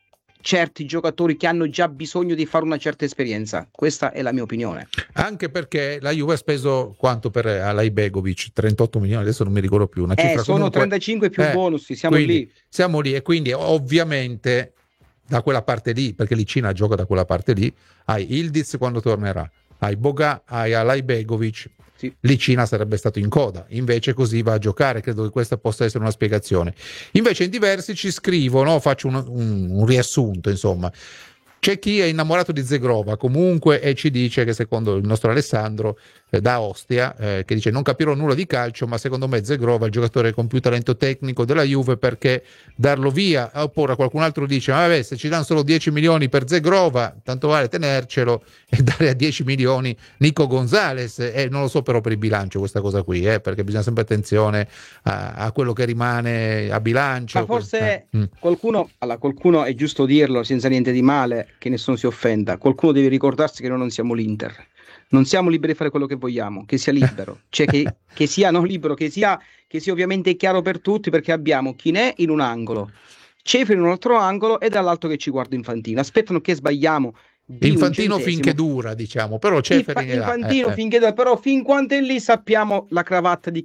certi giocatori che hanno già bisogno di fare una certa esperienza. Questa è la mia opinione. Anche perché la Juve ha speso quanto per Alai Begovic? trentotto milioni, adesso non mi ricordo più. Una Eh, cifra sono comunque... trentacinque più Eh, bonus, siamo quindi, lì. Siamo lì e quindi ovviamente da quella parte lì, perché Licina gioca da quella parte lì, hai Ildiz quando tornerà, hai Boga, hai Alai Begovic. Sì. Licina sarebbe stato in coda, invece così va a giocare. Credo che questa possa essere una spiegazione. Invece in diversi ci scrivono, faccio un, un, un riassunto, insomma. C'è chi è innamorato di Zegrova comunque e ci dice che secondo il nostro Alessandro eh, da Ostia, eh, che dice non capirò nulla di calcio, ma secondo me Zegrova è il giocatore con più talento tecnico della Juve, perché darlo via, oppure qualcun altro dice ma vabbè, se ci danno solo dieci milioni per Zegrova tanto vale tenercelo e dare a dieci milioni Nico Gonzalez, e eh, non lo so però per il bilancio questa cosa qui, eh, perché bisogna sempre attenzione a, a quello che rimane a bilancio. Ma forse eh. qualcuno, allora, qualcuno è giusto dirlo senza niente di male, che nessuno si offenda, qualcuno deve ricordarsi che noi non siamo l'Inter, non siamo liberi di fare quello che vogliamo, che sia libero, cioè che, che sia non libero, che sia, che sia ovviamente chiaro per tutti, perché abbiamo Chinè in un angolo, Cefri in un altro angolo e dall'altro che ci guarda Infantino, aspettano che sbagliamo di Infantino finché dura, diciamo, però Cefri Infa- Infantino eh, eh. finché dura, però fin quando è lì sappiamo la cravatta di